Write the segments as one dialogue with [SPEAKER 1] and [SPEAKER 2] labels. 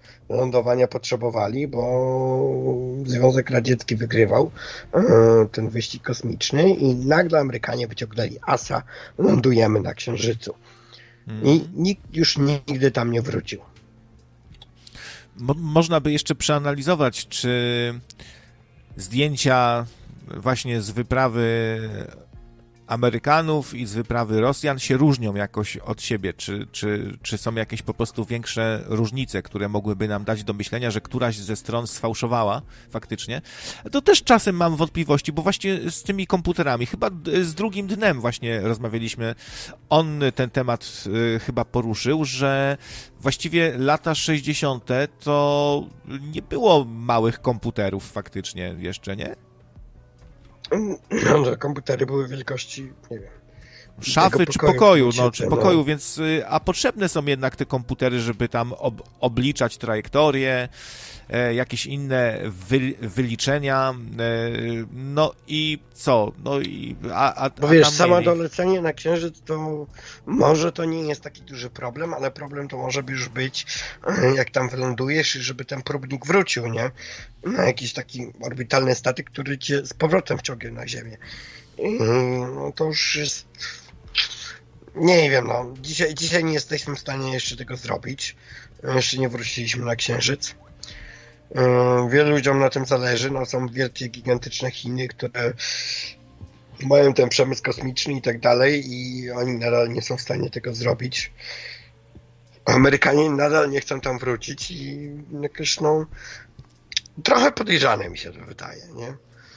[SPEAKER 1] lądowania potrzebowali, bo Związek Radziecki wygrywał ten wyścig kosmiczny i nagle Amerykanie wyciągnęli asa, lądujemy na Księżycu. I nikt już nigdy tam nie wrócił.
[SPEAKER 2] Można by jeszcze przeanalizować, czy zdjęcia właśnie z wyprawy Amerykanów i z wyprawy Rosjan się różnią jakoś od siebie, czy są jakieś po prostu większe różnice, które mogłyby nam dać do myślenia, że któraś ze stron sfałszowała faktycznie. To też czasem mam wątpliwości, bo właśnie z tymi komputerami, chyba z drugim dnem właśnie rozmawialiśmy, on ten temat chyba poruszył, że właściwie lata 60. to nie było małych komputerów faktycznie jeszcze, nie?
[SPEAKER 1] No, komputery były wielkości, nie wiem,
[SPEAKER 2] szafy czy pokoju, czy pokoju, więc a potrzebne są jednak te komputery, żeby tam obliczać trajektorię, jakieś inne wyliczenia, no i co? No i
[SPEAKER 1] bo wiesz, samo dolecenie na Księżyc to może to nie jest taki duży problem, ale problem to może już być, jak tam wylądujesz i żeby ten próbnik wrócił, nie? Na jakiś taki orbitalny statek, który cię z powrotem wciągnie na Ziemię. No to już jest... Nie wiem, no. Dzisiaj nie jesteśmy w stanie jeszcze tego zrobić. Jeszcze nie wróciliśmy na Księżyc. Wielu ludziom na tym zależy. No, są wielkie, gigantyczne Chiny, które mają ten przemysł kosmiczny i tak dalej i oni nadal nie są w stanie tego zrobić. Amerykanie nadal nie chcą tam wrócić i jakoś, no, trochę podejrzane mi się to wydaje, nie?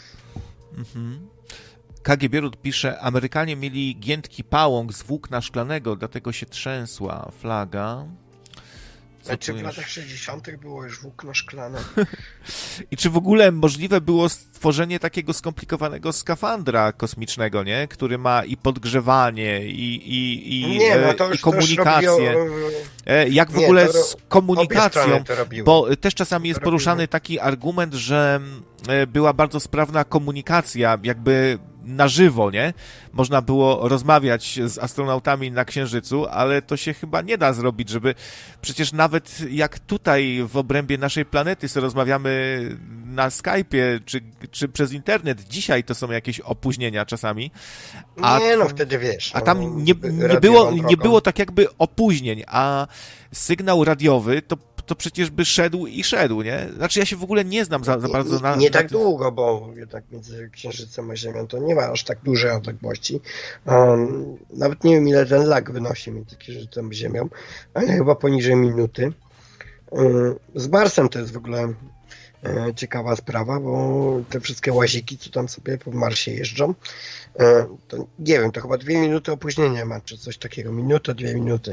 [SPEAKER 2] KG Bierut pisze, Amerykanie mieli giętki pałąk z włókna szklanego, dlatego się trzęsła flaga.
[SPEAKER 1] Czy w latach 60. było już włókno szklane?
[SPEAKER 2] I czy w ogóle możliwe było stworzenie takiego skomplikowanego skafandra kosmicznego, nie? Który ma i podgrzewanie, i komunikację. Jak w ogóle z komunikacją? Bo też czasami jest poruszany taki argument, że była bardzo sprawna komunikacja, jakby na żywo, nie? Można było rozmawiać z astronautami na Księżycu, ale to się chyba nie da zrobić, żeby... Przecież nawet jak tutaj w obrębie naszej planety sobie rozmawiamy na Skype'ie, czy przez internet, dzisiaj to są jakieś opóźnienia czasami.
[SPEAKER 1] Wtedy wiesz.
[SPEAKER 2] A tam nie było tak jakby opóźnień, a sygnał radiowy to przecież by szedł, nie? Znaczy ja się w ogóle nie znam za bardzo na...
[SPEAKER 1] Nie tak długo, bo jednak między Księżycem a Ziemią to nie ma aż tak dużej odległości. Nawet nie wiem, ile ten lag wynosi między Księżycem a Ziemią, ale chyba poniżej minuty. Z Marsem to jest w ogóle ciekawa sprawa, bo te wszystkie łaziki, co tam sobie po Marsie jeżdżą, to nie wiem, to chyba 2 minuty opóźnienia ma, czy coś takiego. 2 minuty.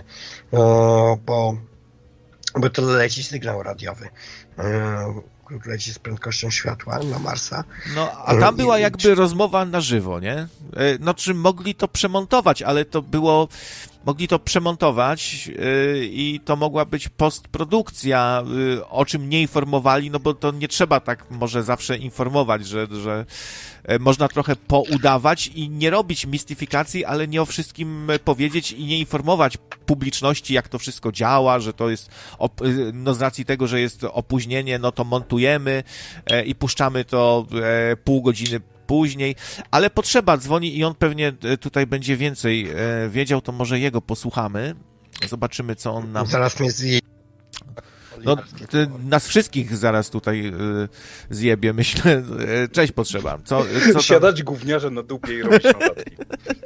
[SPEAKER 1] Bo to leci sygnał radiowy, który leci z prędkością światła na Marsa.
[SPEAKER 2] No, a tam była jakby rozmowa na żywo, nie? No, czy mogli to przemontować, ale to było... Mogli to przemontować i to mogła być postprodukcja, o czym nie informowali, no bo to nie trzeba tak może zawsze informować, że można trochę poudawać i nie robić mistyfikacji, ale nie o wszystkim powiedzieć i nie informować publiczności, jak to wszystko działa, że to jest, no z racji tego, że jest opóźnienie, no to montujemy i puszczamy to pół godziny później, ale potrzeba dzwoni i on pewnie tutaj będzie więcej wiedział, to może jego posłuchamy. Zobaczymy, co on nam...
[SPEAKER 1] Zaraz mnie zje...
[SPEAKER 2] No, nas wszystkich zaraz tutaj zjebie, myślę. Cześć, potrzeba. Co
[SPEAKER 3] siadać tam... gówniarze na dupie i robić notatki.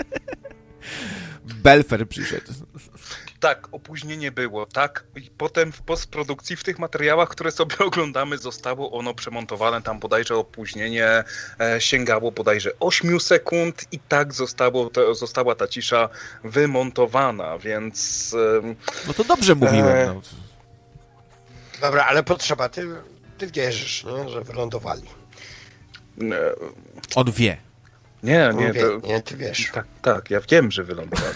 [SPEAKER 2] Belfer przyszedł.
[SPEAKER 3] Tak, opóźnienie było, tak. I potem w postprodukcji, w tych materiałach, które sobie oglądamy, zostało ono przemontowane. Tam bodajże opóźnienie sięgało bodajże 8 sekund i tak została ta cisza wymontowana, więc...
[SPEAKER 2] No to dobrze mówiłem. No.
[SPEAKER 1] Dobra, ale potrzeba, ty wierzysz, nie? Że wylądowali.
[SPEAKER 2] On wie.
[SPEAKER 3] Nie,
[SPEAKER 1] ty wiesz.
[SPEAKER 3] Tak, ja wiem, że wylądowali.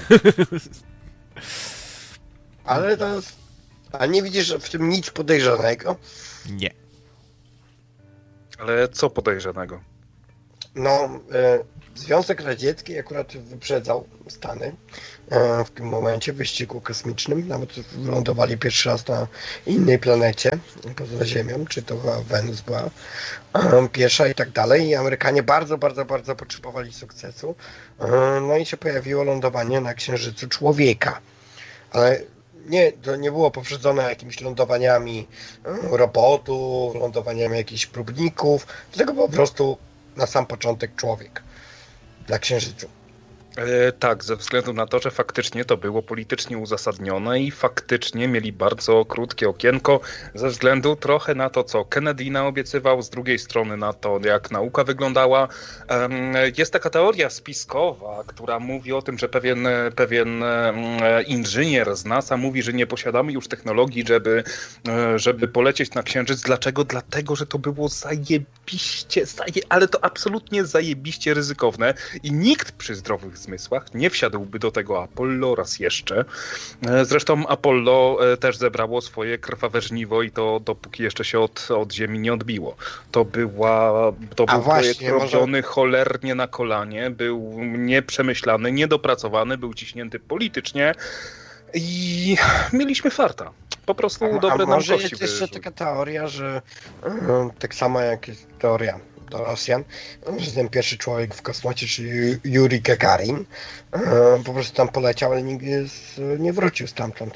[SPEAKER 1] Ale to... A nie widzisz w tym nic podejrzanego?
[SPEAKER 2] Nie.
[SPEAKER 3] Ale co podejrzanego?
[SPEAKER 1] Związek Radziecki akurat wyprzedzał Stany w tym momencie w wyścigu kosmicznym. Nawet wylądowali pierwszy raz na innej planecie poza Ziemią, czy to była Wenus była pierwsza i tak dalej. I Amerykanie bardzo, bardzo, bardzo potrzebowali sukcesu. No i się pojawiło lądowanie na Księżycu człowieka. Ale to nie było poprzedzone jakimiś lądowaniami robotu, lądowaniami jakichś próbników, tylko po prostu na sam początek człowiek na Księżycu.
[SPEAKER 3] Tak, ze względu na to, że faktycznie to było politycznie uzasadnione i faktycznie mieli bardzo krótkie okienko ze względu trochę na to, co Kennedy naobiecywał, z drugiej strony na to, jak nauka wyglądała. Jest taka teoria spiskowa, która mówi o tym, że pewien inżynier z NASA mówi, że nie posiadamy już technologii, żeby polecieć na Księżyc. Dlaczego? Dlatego, że to było zajebiście, ale to absolutnie zajebiście ryzykowne i nikt przy zdrowych zmysłach nie wsiadłby do tego Apollo raz jeszcze. Zresztą Apollo też zebrało swoje krwawe żniwo i to dopóki jeszcze się od Ziemi nie odbiło. To był projekt robiony cholernie na kolanie, był nieprzemyślany, niedopracowany, był ciśnięty politycznie i mieliśmy farta. Po prostu dobre nam
[SPEAKER 1] może
[SPEAKER 3] kości
[SPEAKER 1] jest jeszcze taka teoria, że tak samo jak jest teoria do Rosjan, że ten pierwszy człowiek w kosmocie, czyli Juri Gagarin, po prostu tam poleciał, ale nigdy nie wrócił stamtąd.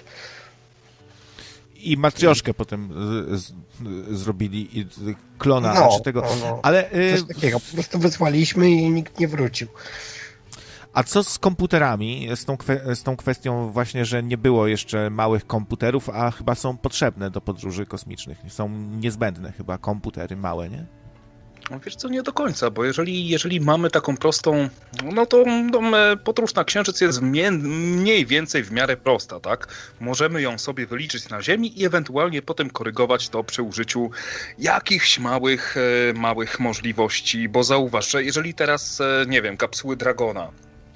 [SPEAKER 2] I matrioszkę potem zrobili, i klona tego. Ale
[SPEAKER 1] coś takiego, po prostu wysłaliśmy i nikt nie wrócił.
[SPEAKER 2] A co z komputerami, z tą kwestią właśnie, że nie było jeszcze małych komputerów, a chyba są potrzebne do podróży kosmicznych. Są niezbędne chyba komputery małe, nie?
[SPEAKER 3] No wiesz co, nie do końca, bo jeżeli mamy taką prostą, no to podróż na Księżyc jest mniej więcej w miarę prosta, tak? Możemy ją sobie wyliczyć na Ziemi i ewentualnie potem korygować to przy użyciu jakichś małych możliwości, bo zauważ, że jeżeli teraz, nie wiem, kapsuły Dragona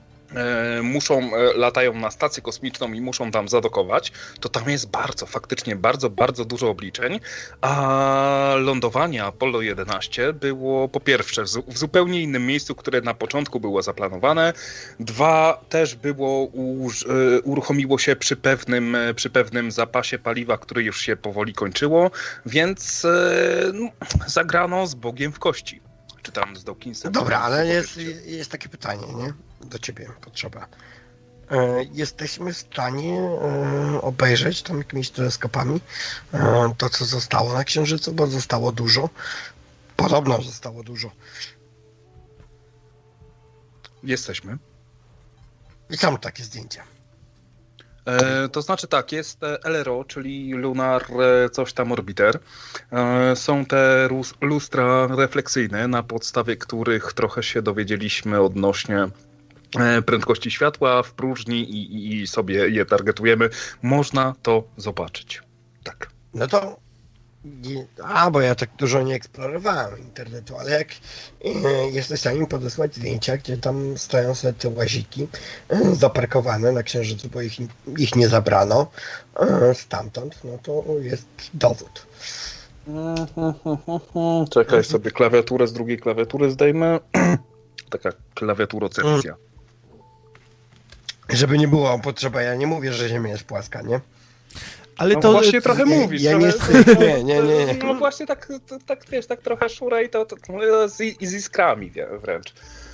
[SPEAKER 3] latają na stację kosmiczną i muszą tam zadokować, to tam jest faktycznie bardzo, bardzo dużo obliczeń, a lądowanie Apollo 11 było po pierwsze w zupełnie innym miejscu, które na początku było zaplanowane, dwa też uruchomiło się przy pewnym zapasie paliwa, który już się powoli kończyło, więc zagrano z Bogiem w kości. Czy tam z Dawkinsem.
[SPEAKER 1] Dobra, ale jest takie pytanie, nie? Do ciebie potrzeba. Jesteśmy w stanie obejrzeć tam jakimiś teleskopami to, co zostało na Księżycu, bo zostało dużo. Podobno zostało dużo.
[SPEAKER 3] Jesteśmy.
[SPEAKER 1] I są takie zdjęcia.
[SPEAKER 3] To znaczy tak, jest LRO, czyli Lunar coś tam Orbiter. Są te lustra refleksyjne, na podstawie których trochę się dowiedzieliśmy odnośnie prędkości światła w próżni i sobie je targetujemy. Można to zobaczyć. Tak.
[SPEAKER 1] No to bo ja tak dużo nie eksplorowałem internetu, ale jak jesteś w stanie podesłać zdjęcia, gdzie tam stoją sobie te łaziki zaparkowane na Księżycu, bo ich nie zabrano stamtąd, no to jest dowód.
[SPEAKER 3] Czekaj sobie, klawiaturę z drugiej klawiatury zdejmę. Taka klawiaturocepcja.
[SPEAKER 1] Żeby nie było potrzeba, ja nie mówię, że Ziemia jest płaska, nie?
[SPEAKER 2] Ale
[SPEAKER 3] no
[SPEAKER 2] to
[SPEAKER 3] właśnie trochę mówisz.
[SPEAKER 1] Ja nie.
[SPEAKER 3] No właśnie tak wiesz, tak trochę szura i to z iskrami wręcz.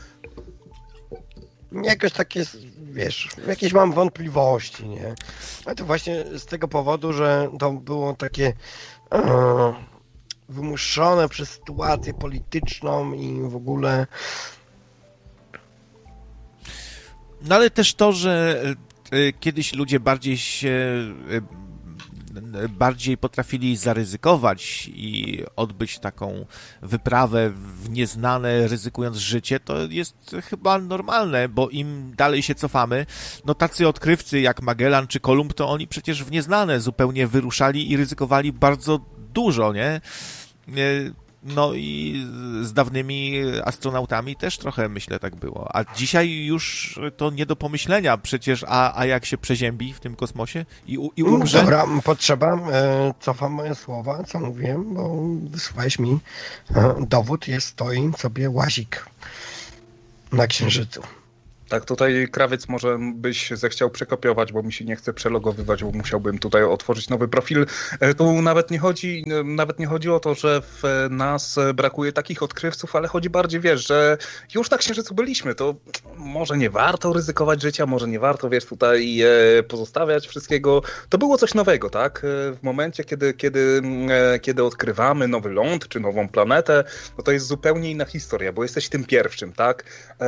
[SPEAKER 1] Jakoś tak jest, wiesz, jakieś mam wątpliwości, nie? A to właśnie z tego powodu, że to było takie wymuszone przez sytuację polityczną i w ogóle.
[SPEAKER 2] No ale też to, że kiedyś ludzie bardziej potrafili zaryzykować i odbyć taką wyprawę w nieznane, ryzykując życie, to jest chyba normalne, bo im dalej się cofamy, no tacy odkrywcy jak Magellan czy Kolumb, to oni przecież w nieznane zupełnie wyruszali i ryzykowali bardzo dużo, nie? No i z dawnymi astronautami też trochę, myślę, tak było. A dzisiaj już to nie do pomyślenia przecież, a jak się przeziębi w tym kosmosie i umrze?
[SPEAKER 1] Dobra, potrzeba, cofam moje słowa, co mówiłem, bo wysłałeś mi dowód, stoi sobie łazik na Księżycu.
[SPEAKER 3] Tak, tutaj Krawiec może byś zechciał przekopiować, bo mi się nie chce przelogowywać, bo musiałbym tutaj otworzyć nowy profil. Tu nawet nie chodzi o to, że w nas brakuje takich odkrywców, ale chodzi bardziej, wiesz, że już na Księżycu byliśmy, to może nie warto ryzykować życia, może nie warto, wiesz, tutaj pozostawiać wszystkiego. To było coś nowego, tak? W momencie, kiedy odkrywamy nowy ląd, czy nową planetę, no to jest zupełnie inna historia, bo jesteś tym pierwszym, tak?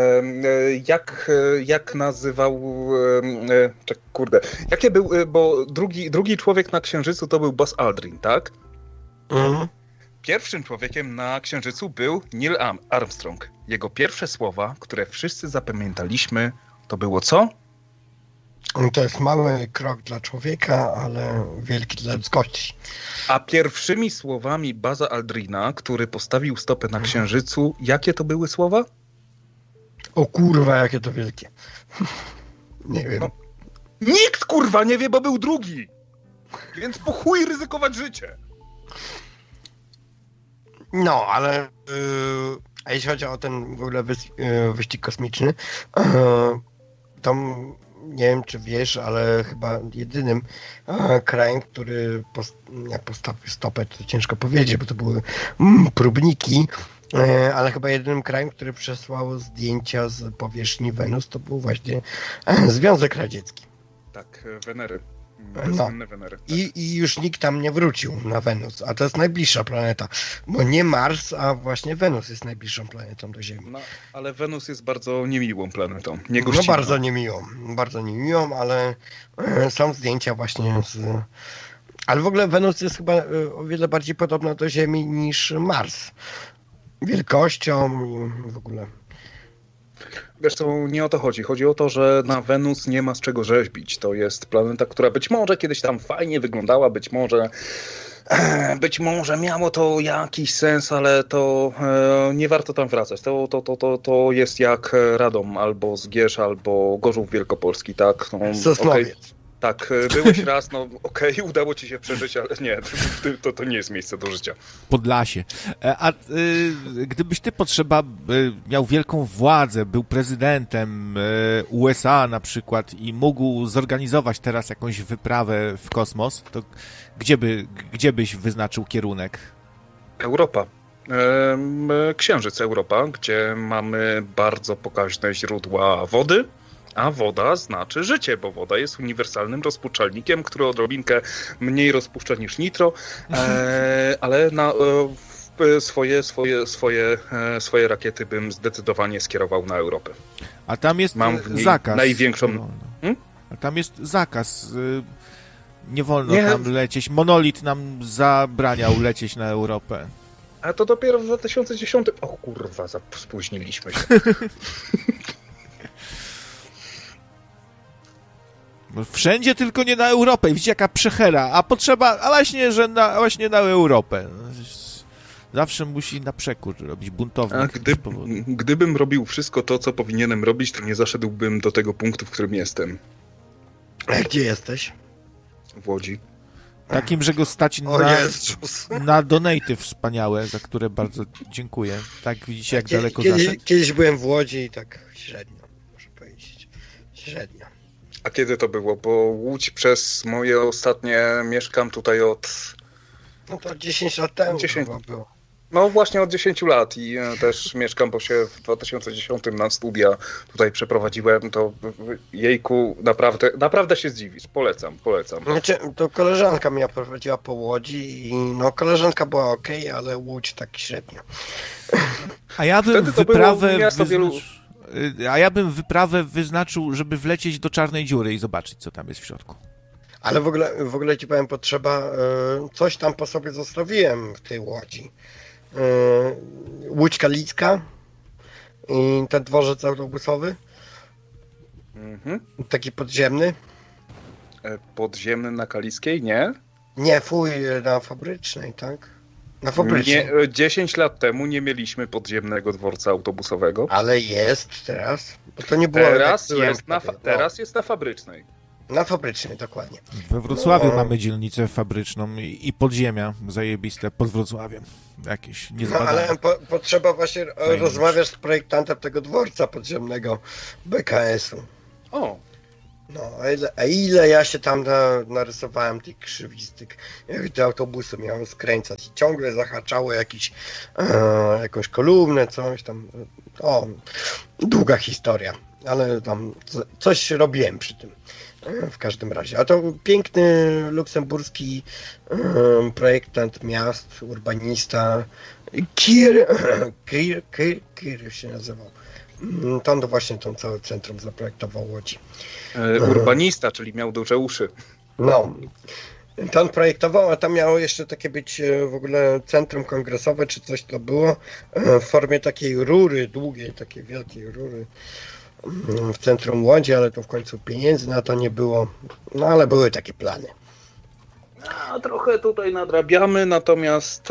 [SPEAKER 3] Jak nazywał... Jakie był... Bo drugi człowiek na Księżycu to był Buzz Aldrin, tak?
[SPEAKER 1] Mhm.
[SPEAKER 3] Pierwszym człowiekiem na Księżycu był Neil Armstrong. Jego pierwsze słowa, które wszyscy zapamiętaliśmy, to było co?
[SPEAKER 1] To jest mały krok dla człowieka, ale wielki dla ludzkości.
[SPEAKER 3] A pierwszymi słowami Buzza Aldrina, który postawił stopę na Księżycu, jakie to były słowa?
[SPEAKER 1] O kurwa, jakie to wielkie. Nie wiem.
[SPEAKER 3] No, nikt kurwa nie wie, bo był drugi. Więc po chuj ryzykować życie.
[SPEAKER 1] No, ale a jeśli chodzi o ten w ogóle wyścig kosmiczny, to nie wiem, czy wiesz, ale chyba jedynym krajem, który postawił stopę, to ciężko powiedzieć, bo to były próbniki, ale chyba jedynym krajem, który przesłał zdjęcia z powierzchni Wenus, to był właśnie Związek Radziecki.
[SPEAKER 3] Tak, Wenery.
[SPEAKER 1] No.
[SPEAKER 3] Wenery. Tak.
[SPEAKER 1] I już nikt tam nie wrócił na Wenus, a to jest najbliższa planeta, bo nie Mars, a właśnie Wenus jest najbliższą planetą do Ziemi.
[SPEAKER 3] No, ale Wenus jest bardzo niemiłą planetą.
[SPEAKER 1] No bardzo niemiłą, ale są zdjęcia właśnie Ale w ogóle Wenus jest chyba o wiele bardziej podobna do Ziemi niż Mars. Wielkością i w ogóle.
[SPEAKER 3] Wiesz co, nie o to chodzi. Chodzi o to, że na Wenus nie ma z czego rzeźbić. To jest planeta, która być może kiedyś tam fajnie wyglądała, być może miało to jakiś sens, ale to nie warto tam wracać. To jest jak Radom, albo Zgierz, albo Gorzów Wielkopolski, tak? No,
[SPEAKER 1] Sosnowiec.
[SPEAKER 3] Okay. Tak, byłeś raz, no okej, udało ci się przeżyć, ale nie, to nie jest miejsce do życia.
[SPEAKER 2] Podlasie. A gdybyś ty miał wielką władzę, był prezydentem USA na przykład i mógł zorganizować teraz jakąś wyprawę w kosmos, to gdzie byś wyznaczył kierunek?
[SPEAKER 3] Europa. Księżyc Europa, gdzie mamy bardzo pokaźne źródła wody. A woda znaczy życie, bo woda jest uniwersalnym rozpuszczalnikiem, który odrobinkę mniej rozpuszcza niż nitro, ale na swoje rakiety bym zdecydowanie skierował na Europę.
[SPEAKER 2] A tam jest zakaz.
[SPEAKER 3] Największą...
[SPEAKER 2] A tam jest zakaz. Nie wolno tam lecieć. Monolit nam zabraniał lecieć na Europę.
[SPEAKER 3] A to dopiero w 2010... O kurwa, spóźniliśmy się.
[SPEAKER 2] Wszędzie, tylko nie na Europę. Widzicie, jaka przechera. A potrzeba, właśnie na Europę. Zawsze musi na przekór robić buntownik.
[SPEAKER 3] Gdybym robił wszystko to, co powinienem robić, to nie zaszedłbym do tego punktu, w którym jestem.
[SPEAKER 1] A gdzie jesteś?
[SPEAKER 3] W Łodzi.
[SPEAKER 2] Takim, że go stać na donaty wspaniałe, za które bardzo dziękuję. Tak widzicie, jak daleko zaszedł.
[SPEAKER 1] Kiedyś byłem w Łodzi i tak średnio, muszę powiedzieć. Średnio.
[SPEAKER 3] A kiedy to było? Bo Łódź przez moje ostatnie mieszkam tutaj od...
[SPEAKER 1] No to 10 lat temu
[SPEAKER 3] 10...
[SPEAKER 1] było.
[SPEAKER 3] No właśnie od 10 lat i też mieszkam, bo się w 2010 na studia tutaj przeprowadziłem, to jejku, naprawdę się zdziwisz. Polecam.
[SPEAKER 1] Znaczy, to koleżanka mnie prowadziła po Łodzi i no koleżanka była okej, ale Łódź tak średnio.
[SPEAKER 2] A ja bym wyprawę wyznaczył, żeby wlecieć do czarnej dziury i zobaczyć, co tam jest w środku.
[SPEAKER 1] Ale w ogóle ci powiem, potrzeba, coś tam po sobie zostawiłem w tej Łodzi. Łódź Kalicka i ten dworzec autobusowy. Taki podziemny.
[SPEAKER 3] Podziemny na Kaliskiej, nie?
[SPEAKER 1] Nie, na Fabrycznej, tak? Na Fabrycznej.
[SPEAKER 3] 10 lat temu nie mieliśmy podziemnego dworca autobusowego.
[SPEAKER 1] Ale jest teraz. Bo to nie było.
[SPEAKER 3] Teraz jest na Fabrycznej.
[SPEAKER 1] Na Fabrycznej, dokładnie.
[SPEAKER 2] We Wrocławiu mamy dzielnicę fabryczną i podziemia zajebiste pod Wrocławiem. Jakieś niezbadane.
[SPEAKER 1] Ale potrzeba właśnie rozmawiać z projektantem tego dworca podziemnego BKS-u.
[SPEAKER 3] O.
[SPEAKER 1] No, a ile ja się tam narysowałem tych krzywistek, jak te autobusy miały skręcać i ciągle zahaczało jakąś kolumnę, coś tam. O, długa historia, ale tam coś robiłem przy tym. W każdym razie. A to piękny luksemburski projektant miast, urbanista Kir się nazywał. To on właśnie to całe centrum zaprojektował Łodzi.
[SPEAKER 3] Urbanista, czyli miał duże uszy.
[SPEAKER 1] No. To on projektował, a tam miało jeszcze takie być w ogóle centrum kongresowe, czy coś to było, w formie takiej rury, długiej, takiej wielkiej rury w centrum Łodzi, ale to w końcu pieniędzy na to nie było, no ale były takie plany.
[SPEAKER 3] A trochę tutaj nadrabiamy, natomiast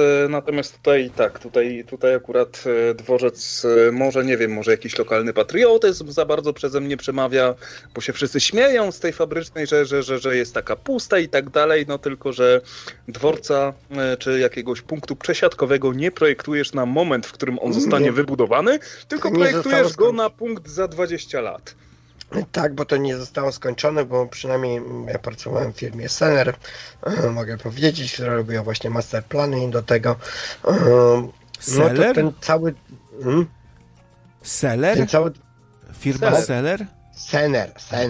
[SPEAKER 3] tutaj akurat dworzec może, nie wiem, może jakiś lokalny patriotyzm za bardzo przeze mnie przemawia, bo się wszyscy śmieją z tej Fabrycznej, że jest taka pusta i tak dalej, no tylko, że dworca czy jakiegoś punktu przesiadkowego nie projektujesz na moment, w którym on zostanie wybudowany, tylko projektujesz go na punkt za 20 lat.
[SPEAKER 1] Tak, bo to nie zostało skończone, bo przynajmniej ja pracowałem w firmie Sener, mogę powiedzieć, która robiła właśnie masterplany do tego. No to ten cały...
[SPEAKER 2] Seller?
[SPEAKER 1] Ten cały...
[SPEAKER 2] Firma Seller?
[SPEAKER 1] Sener.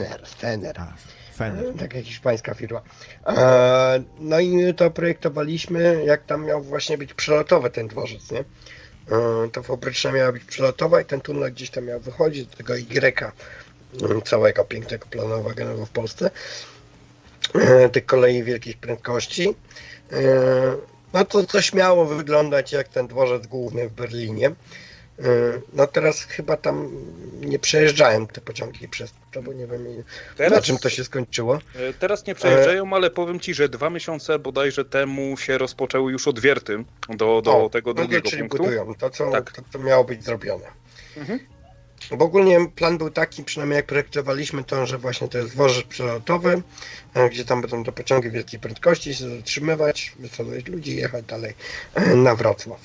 [SPEAKER 1] Taka hiszpańska firma. No i to projektowaliśmy, jak tam miał właśnie być przelotowy ten dworzec, nie? To Fabryczna miała być przelotowa i ten tunel gdzieś tam miał wychodzić do tego Y, całego pięknego planu wagonowego w Polsce, tych kolei wielkich prędkości. No to śmiało wyglądać jak ten dworzec główny w Berlinie. No teraz chyba tam nie przejeżdżają te pociągi przez to, bo nie wiem na czym to się skończyło.
[SPEAKER 3] Teraz nie przejeżdżają, ale powiem Ci, że 2 miesiące bodajże temu się rozpoczęły już odwierty do tego drugiego
[SPEAKER 1] czyli
[SPEAKER 3] punktu.
[SPEAKER 1] budują to, co miało być zrobione. Mhm. Bo ogólnie plan był taki, przynajmniej jak projektowaliśmy to, że właśnie to jest dworzec przelotowy, gdzie tam będą te pociągi wielkiej prędkości się zatrzymywać, wysadzać ludzi i jechać dalej na Wrocław.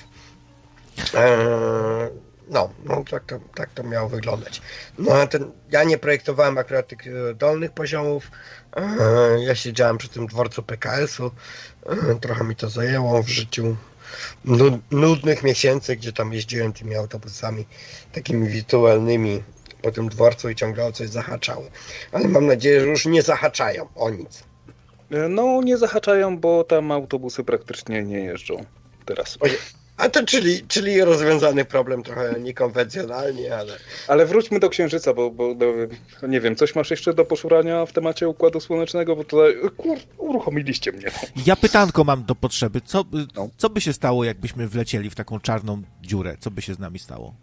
[SPEAKER 1] No tak to miało wyglądać. No a ja nie projektowałem akurat tych dolnych poziomów, ja siedziałem przy tym dworcu PKS-u, trochę mi to zajęło w życiu. Nudnych miesięcy, gdzie tam jeździłem tymi autobusami takimi wirtualnymi po tym dworcu i ciągle o coś zahaczały. Ale mam nadzieję, że już nie zahaczają o nic.
[SPEAKER 3] No nie zahaczają, bo tam autobusy praktycznie nie jeżdżą teraz.
[SPEAKER 1] A to czyli rozwiązany problem trochę niekonwencjonalnie, ale...
[SPEAKER 3] Ale wróćmy do Księżyca, bo nie wiem, coś masz jeszcze do poszurania w temacie Układu Słonecznego, bo tutaj uruchomiliście mnie.
[SPEAKER 2] Ja pytanko mam do potrzeby. Co by się stało, jakbyśmy wlecieli w taką czarną dziurę? Co by się z nami stało?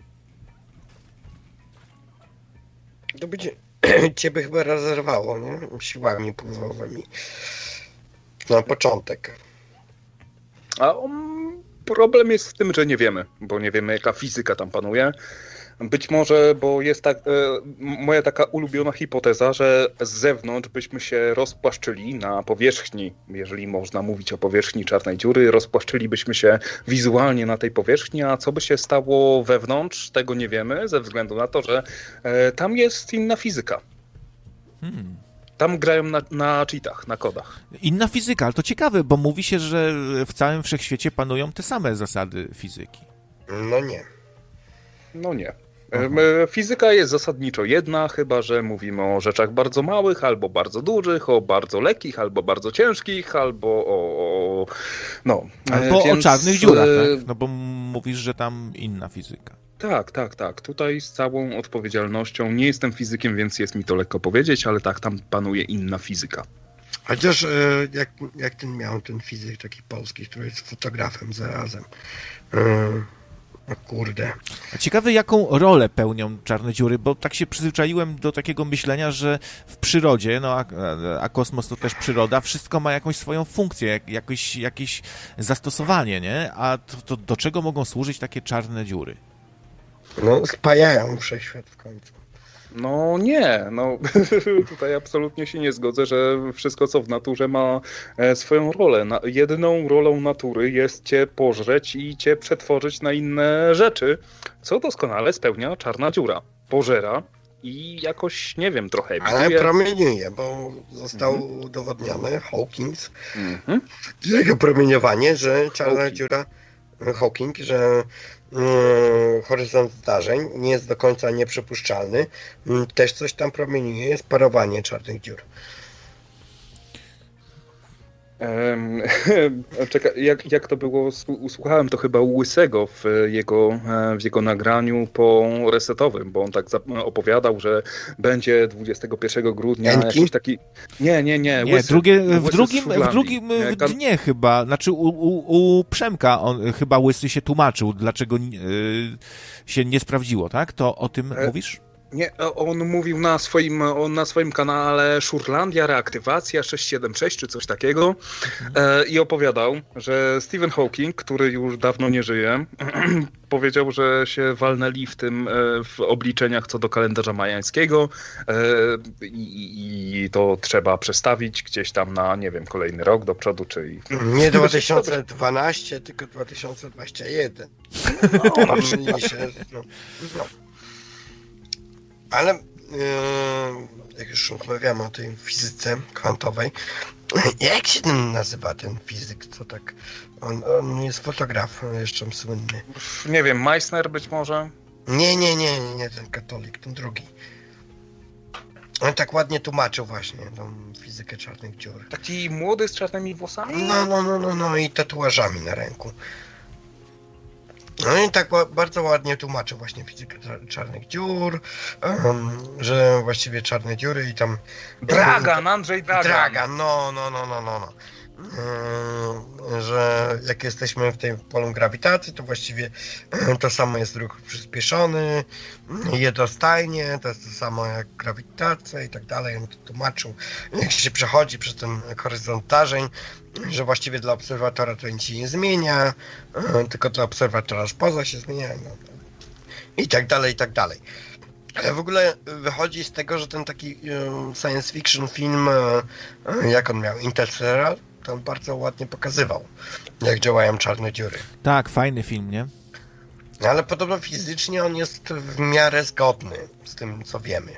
[SPEAKER 1] To by ciebie chyba rozerwało, nie? Siłami pływowymi. Na początek.
[SPEAKER 3] A problem jest w tym, że nie wiemy, bo nie wiemy, jaka fizyka tam panuje. Być może, bo jest moja taka ulubiona hipoteza, że z zewnątrz byśmy się rozpłaszczyli na powierzchni, jeżeli można mówić o powierzchni czarnej dziury, rozpłaszczylibyśmy się wizualnie na tej powierzchni, a co by się stało wewnątrz, tego nie wiemy, ze względu na to, że tam jest inna fizyka. Tam grają na cheatach, na kodach.
[SPEAKER 2] Inna fizyka, ale to ciekawe, bo mówi się, że w całym wszechświecie panują te same zasady fizyki.
[SPEAKER 1] No nie.
[SPEAKER 3] Fizyka jest zasadniczo jedna, chyba że mówimy o rzeczach bardzo małych, albo bardzo dużych, o bardzo lekkich, albo bardzo ciężkich, albo
[SPEAKER 2] o czarnych dziurach, tak? No bo mówisz, że tam inna fizyka.
[SPEAKER 3] Tak. Tutaj z całą odpowiedzialnością, nie jestem fizykiem, więc jest mi to lekko powiedzieć, ale tak, tam panuje inna fizyka.
[SPEAKER 1] Chociaż jak ten fizyk taki polski, który jest fotografem zarazem. Kurde.
[SPEAKER 2] Ciekawe, jaką rolę pełnią czarne dziury, bo tak się przyzwyczaiłem do takiego myślenia, że w przyrodzie, no a kosmos to też przyroda, wszystko ma jakąś swoją funkcję, jakieś zastosowanie, nie? A to do czego mogą służyć takie czarne dziury?
[SPEAKER 1] No, spajają wszechświat w końcu.
[SPEAKER 3] No nie, tutaj absolutnie się nie zgodzę, że wszystko co w naturze ma swoją rolę. Jedyną rolą natury jest cię pożreć i cię przetworzyć na inne rzeczy, co doskonale spełnia czarna dziura. Pożera i jakoś, nie wiem, trochę
[SPEAKER 1] ale promieniuje, bo zostało udowodnione, Hawking, jego promieniowanie, że czarna dziura, Hawking, że horyzont zdarzeń nie jest do końca nieprzepuszczalny. Też coś tam promieniuje, jest parowanie czarnych dziur.
[SPEAKER 3] Czekaj, jak to było? Usłuchałem to chyba u Łysego w jego nagraniu po resetowym, bo on tak opowiadał, że będzie 21 grudnia jakiś taki... Nie, Łysy,
[SPEAKER 2] w drugim dnie chyba, znaczy u Przemka on chyba Łysy się tłumaczył, dlaczego się nie sprawdziło, tak? To o tym mówisz?
[SPEAKER 3] Nie, on mówił na swoim kanale Szurlandia, reaktywacja 676 czy coś takiego i opowiadał, że Stephen Hawking, który już dawno nie żyje, powiedział, że się walnęli w obliczeniach co do kalendarza majańskiego i to trzeba przestawić gdzieś tam na, nie wiem, kolejny rok do przodu, czyli...
[SPEAKER 1] Nie 2012, tylko 2021. No. Ale jak już rozmawiamy o tej fizyce kwantowej, jak się ten nazywa ten fizyk, co tak... On jest fotograf jeszcze słynny.
[SPEAKER 3] Nie wiem, Meissner być może?
[SPEAKER 1] Nie, ten katolik, ten drugi. On tak ładnie tłumaczył właśnie tą fizykę czarnych dziur.
[SPEAKER 3] Taki młody z czarnymi włosami?
[SPEAKER 1] No i tatuażami na ręku. No i tak bardzo ładnie tłumaczył właśnie fizykę czarnych dziur, że właściwie czarne dziury i tam...
[SPEAKER 3] Andrzej Dragan.
[SPEAKER 1] No. Że jak jesteśmy w tym polu grawitacji, to właściwie to samo jest ruch przyspieszony, jednostajnie, to jest to samo jak grawitacja i tak dalej. On to tłumaczył, jak się przechodzi przez ten horyzont zdarzeń, że właściwie dla obserwatora to nic się nie zmienia, tylko dla obserwatora spoza się zmienia, i tak dalej. Ale w ogóle wychodzi z tego, że ten taki science fiction film, jak on miał, Interstellar, to on bardzo ładnie pokazywał, jak działają czarne dziury.
[SPEAKER 2] Tak, fajny film, nie?
[SPEAKER 1] Ale podobno fizycznie on jest w miarę zgodny z tym, co wiemy.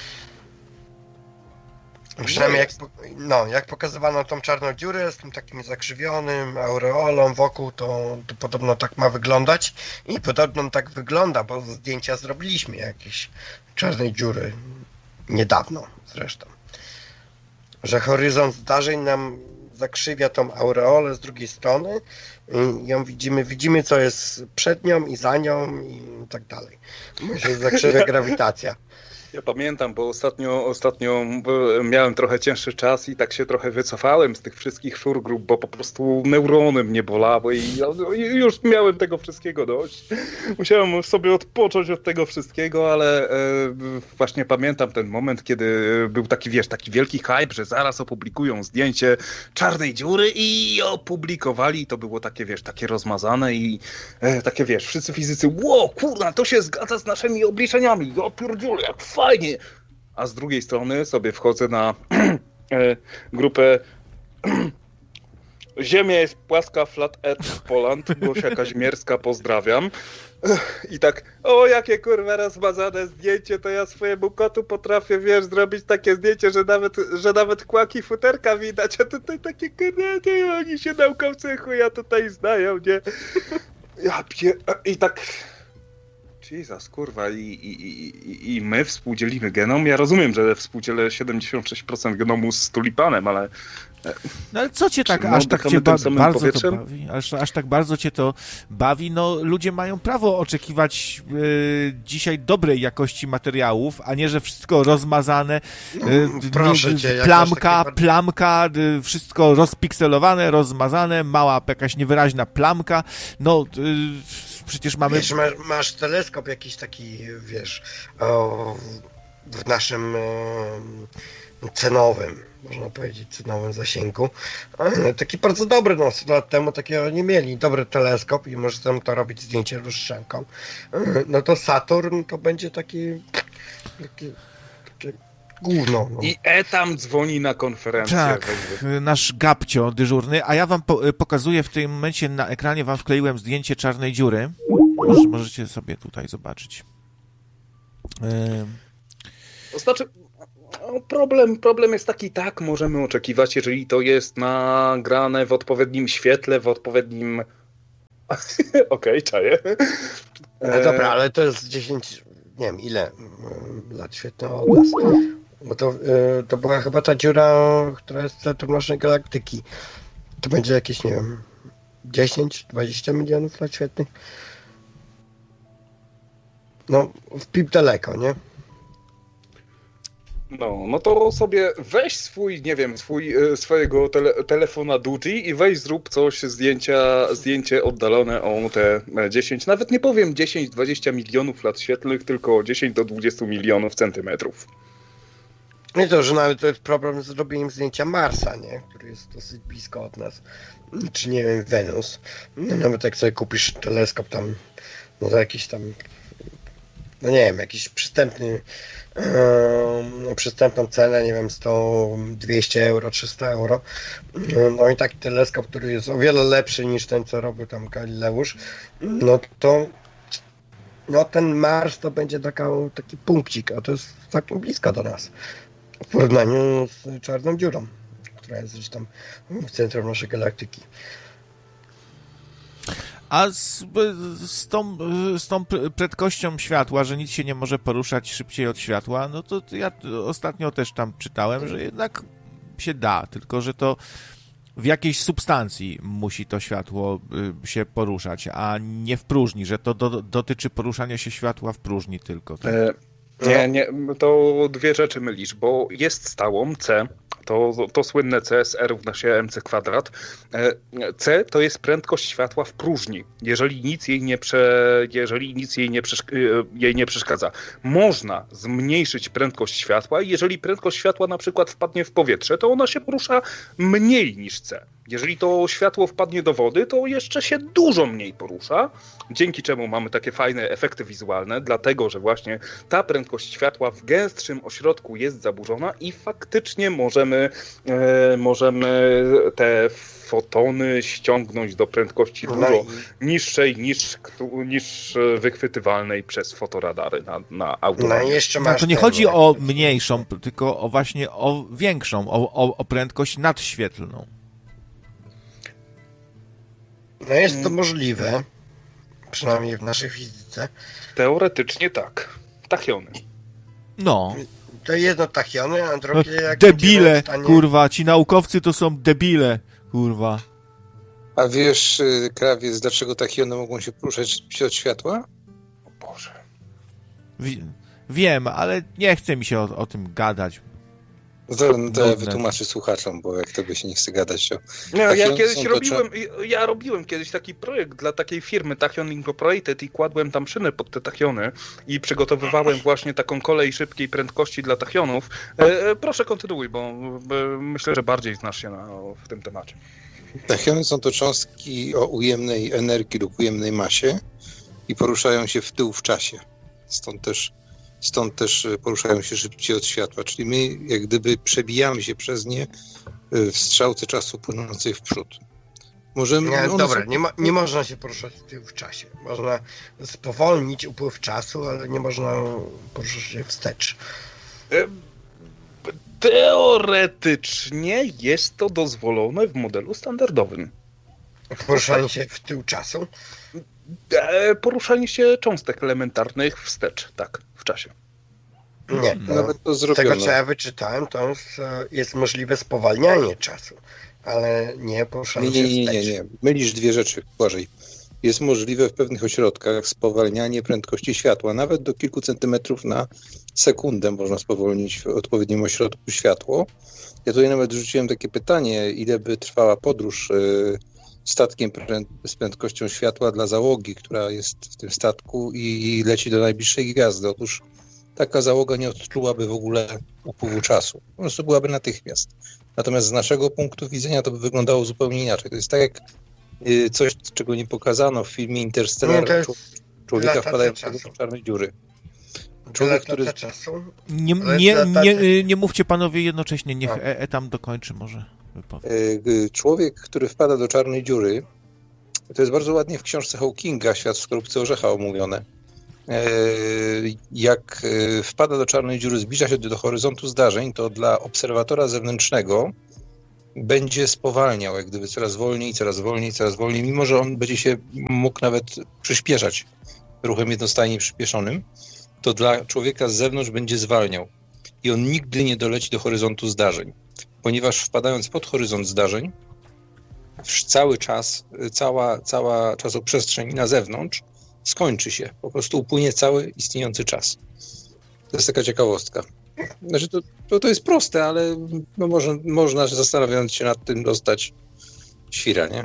[SPEAKER 1] Przynajmniej jak pokazywano tą czarną dziurę z tym takim zakrzywionym aureolą wokół, to podobno tak ma wyglądać i podobno tak wygląda, bo zdjęcia zrobiliśmy jakieś czarnej dziury niedawno zresztą. Że horyzont zdarzeń nam zakrzywia tą aureolę z drugiej strony i ją widzimy co jest przed nią i za nią i tak dalej. Bo się zakrzywia grawitacja.
[SPEAKER 3] Ja pamiętam, bo ostatnio miałem trochę cięższy czas i tak się trochę wycofałem z tych wszystkich szurgrup, bo po prostu neurony mnie bolały i już miałem tego wszystkiego dość. Musiałem sobie odpocząć od tego wszystkiego, ale właśnie pamiętam ten moment, kiedy był taki wielki hype, że zaraz opublikują zdjęcie czarnej dziury i opublikowali. To było takie rozmazane i takie wszyscy fizycy, wow, kurna, to się zgadza z naszymi obliczeniami, ja pierdziule, jak fajnie. A z drugiej strony sobie wchodzę na grupę Ziemia jest płaska, Flat Earth Poland, Gosia Kaźmierska, pozdrawiam. I tak, jakie kurwa rozmazane zdjęcie, to ja swojemu kotu potrafię, zrobić takie zdjęcie, że nawet kłaki futerka widać, a tutaj takie kurwa, oni się naukowcy chuja tutaj znają, nie? I tak... Jezus, kurwa, i my współdzielimy genom. Ja rozumiem, że współdzielę 76% genomu z tulipanem, ale
[SPEAKER 2] No ale co cię tak
[SPEAKER 3] Czy
[SPEAKER 2] aż tak cię
[SPEAKER 3] tym samym
[SPEAKER 2] bardzo
[SPEAKER 3] powietrzem?
[SPEAKER 2] to bawi? Aż tak bardzo cię to bawi? No ludzie mają prawo oczekiwać dzisiaj dobrej jakości materiałów, a nie, że wszystko rozmazane,
[SPEAKER 1] Proszę cię,
[SPEAKER 2] plamka, wszystko rozpikselowane, rozmazane, mała jakaś niewyraźna plamka. No przecież mamy...
[SPEAKER 1] Wiesz, masz teleskop jakiś taki, wiesz, w naszym cenowym, można powiedzieć, cenowym zasięgu. Taki bardzo dobry, no 100 lat temu takiego nie mieli. Dobry teleskop i możesz tam to robić zdjęcie lustrzanką. No to Saturn to będzie takie gówno. No.
[SPEAKER 3] I tam dzwoni na konferencję.
[SPEAKER 2] Tak, nasz Gabcio dyżurny, a ja wam pokazuję w tym momencie na ekranie, wam wkleiłem zdjęcie czarnej dziury. Możecie sobie tutaj zobaczyć.
[SPEAKER 3] To znaczy, problem jest taki, tak, możemy oczekiwać, jeżeli to jest nagrane w odpowiednim świetle, w odpowiednim... Okej, czaję.
[SPEAKER 1] No dobra, ale to jest 10, nie wiem ile lat świetny od nas. Bo to była chyba ta dziura, która jest w centrum naszej galaktyki. To będzie jakieś, nie wiem, 10-20 milionów lat świetnych. No, w pip daleko, nie?
[SPEAKER 3] No to sobie weź swój, nie wiem, swojego telefona Duty i weź zrób coś, zdjęcie oddalone o te 10, nawet nie powiem 10-20 milionów lat świetlnych, tylko 10 do 20 milionów centymetrów.
[SPEAKER 1] Nie to, że nawet to jest problem z zrobieniem zdjęcia Marsa, nie? Który jest dosyć blisko od nas. Czy nie wiem, Wenus. No, nawet jak sobie kupisz teleskop tam, no za jakiś tam, no nie wiem, jakiś przystępną cenę, nie wiem, 100, 200 euro, 300 euro. No i taki teleskop, który jest o wiele lepszy niż ten, co robił tam Galileusz, no to ten Mars to będzie taki punkcik, a to jest całkiem blisko do nas. W porównaniu z czarną dziurą, która jest gdzieś tam w centrum naszej galaktyki.
[SPEAKER 2] A z tą prędkością światła, że nic się nie może poruszać szybciej od światła, no to ja ostatnio też tam czytałem, że jednak się da, tylko że to w jakiejś substancji musi to światło się poruszać, a nie w próżni, że to dotyczy poruszania się światła w próżni tylko. Tak?
[SPEAKER 3] Nie, to dwie rzeczy mylisz, bo jest stałą C, to słynne C z R równa się mc kwadrat. C to jest prędkość światła w próżni, jeżeli nic jej nie przeszkadza. Można zmniejszyć prędkość światła i jeżeli prędkość światła na przykład wpadnie w powietrze, to ona się porusza mniej niż C. Jeżeli to światło wpadnie do wody, to jeszcze się dużo mniej porusza, dzięki czemu mamy takie fajne efekty wizualne, dlatego że właśnie ta prędkość światła w gęstszym ośrodku jest zaburzona i faktycznie możemy te fotony ściągnąć do prędkości dużo niższej niż wychwytywalnej przez fotoradary na autonomii.
[SPEAKER 2] To nie chodzi o mniejszą, tylko właśnie o większą, o prędkość nadświetlną.
[SPEAKER 1] No jest to możliwe, przynajmniej w naszej fizyce.
[SPEAKER 3] Teoretycznie tak. Tachiony.
[SPEAKER 2] No.
[SPEAKER 1] To jedno tachiony, a drugie jak
[SPEAKER 2] debile, kurwa, ci naukowcy to są debile, kurwa.
[SPEAKER 4] A wiesz, Krawiec, dlaczego tachiony mogą się poruszać od światła?
[SPEAKER 3] O Boże.
[SPEAKER 2] Wiem, ale nie chce mi się o tym gadać.
[SPEAKER 4] To ja wytłumaczę słuchaczom, bo jak tego się nie chce gadać, to...
[SPEAKER 3] No, ja robiłem kiedyś taki projekt dla takiej firmy Tachyon Incorporated i kładłem tam szynę pod te tachiony i przygotowywałem właśnie taką kolej szybkiej prędkości dla tachionów. Proszę kontynuuj, bo myślę, że bardziej znasz się w tym temacie.
[SPEAKER 4] Tachiony są to cząstki o ujemnej energii lub ujemnej masie i poruszają się w tył w czasie. Stąd też poruszają się szybciej od światła, czyli my jak gdyby przebijamy się przez nie w strzałce czasu płynącej w przód.
[SPEAKER 1] Nie można się poruszać w czasie. Można spowolnić upływ czasu, ale nie można poruszać się wstecz.
[SPEAKER 3] Teoretycznie jest to dozwolone w modelu standardowym.
[SPEAKER 1] Poruszanie się w tył czasu?
[SPEAKER 3] Poruszanie się cząstek elementarnych wstecz, tak, w czasie.
[SPEAKER 1] Nie,
[SPEAKER 4] Nawet to
[SPEAKER 1] z
[SPEAKER 4] zrobiono.
[SPEAKER 1] tego co ja wyczytałem, to jest możliwe spowalnianie czasu, ale nie poruszanie się wstecz.
[SPEAKER 4] Nie. Mylisz dwie rzeczy, Błażej. Jest możliwe w pewnych ośrodkach spowalnianie prędkości światła. Nawet do kilku centymetrów na sekundę można spowolnić w odpowiednim ośrodku światło. Ja tutaj nawet rzuciłem takie pytanie, ile by trwała podróż statkiem z prędkością światła dla załogi, która jest w tym statku i leci do najbliższej gwiazdy. Otóż taka załoga nie odczułaby w ogóle upływu czasu. Po prostu byłaby natychmiast. Natomiast z naszego punktu widzenia to by wyglądało zupełnie inaczej. To jest tak jak coś, czego nie pokazano w filmie Interstellar, człowieka wpadającego do czarnej dziury. Człowiek, który...
[SPEAKER 1] czasu.
[SPEAKER 2] Nie mówcie panowie jednocześnie, niech Etam dokończy może wypowiedź.
[SPEAKER 4] Człowiek, który wpada do czarnej dziury, to jest bardzo ładnie w książce Hawkinga Świat w skorupce orzecha omówione. Jak wpada do czarnej dziury, zbliża się do horyzontu zdarzeń, to dla obserwatora zewnętrznego będzie spowalniał, jak gdyby coraz wolniej, mimo że on będzie się mógł nawet przyspieszać ruchem jednostajnie przyspieszonym, to dla człowieka z zewnątrz będzie zwalniał i on nigdy nie doleci do horyzontu zdarzeń, ponieważ wpadając pod horyzont zdarzeń, cały czas, cała czasoprzestrzeń na zewnątrz skończy się, po prostu upłynie cały istniejący czas. To jest taka ciekawostka. Znaczy to jest proste, ale no można zastanawiając się nad tym dostać świra, nie?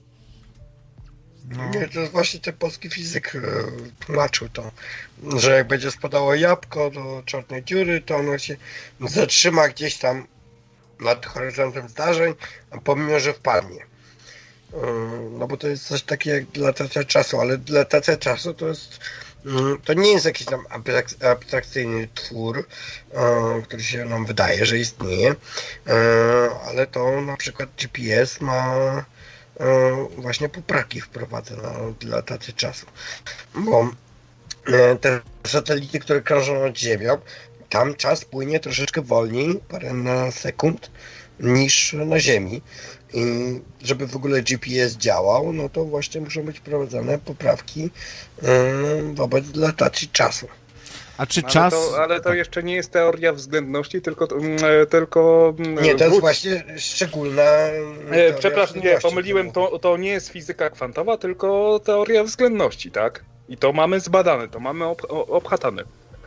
[SPEAKER 1] No. Nie, to właśnie ten polski fizyk tłumaczył to, że jak będzie spadało jabłko do czarnej dziury, to ono się zatrzyma gdzieś tam nad horyzontem zdarzeń, a pomimo, że wpadnie. No bo to jest coś takiego jak dilatacja czasu, ale dilatacja czasu to nie jest jakiś tam abstrakcyjny twór, który się nam wydaje, że istnieje, ale to na przykład GPS ma właśnie poprawki wprowadza na dilatację czasu, bo te satelity, które krążą nad Ziemią, tam czas płynie troszeczkę wolniej, parę na sekund, niż na Ziemi. I żeby w ogóle GPS działał, no to właśnie muszą być wprowadzone poprawki wobec dilatacji czasu.
[SPEAKER 2] A czy czas...
[SPEAKER 3] Ale to jeszcze nie jest teoria względności, tylko
[SPEAKER 1] nie, to jest właśnie szczególna
[SPEAKER 3] przepraszam, nie, pomyliłem, to nie jest fizyka kwantowa, tylko teoria względności, tak? I to mamy zbadane, to mamy obchatane.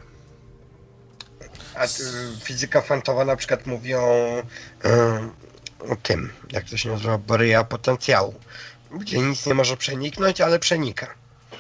[SPEAKER 1] A fizyka kwantowa na przykład mówi o tym, jak to się nazywa, baryja potencjału, gdzie nic nie może przeniknąć, ale przenika.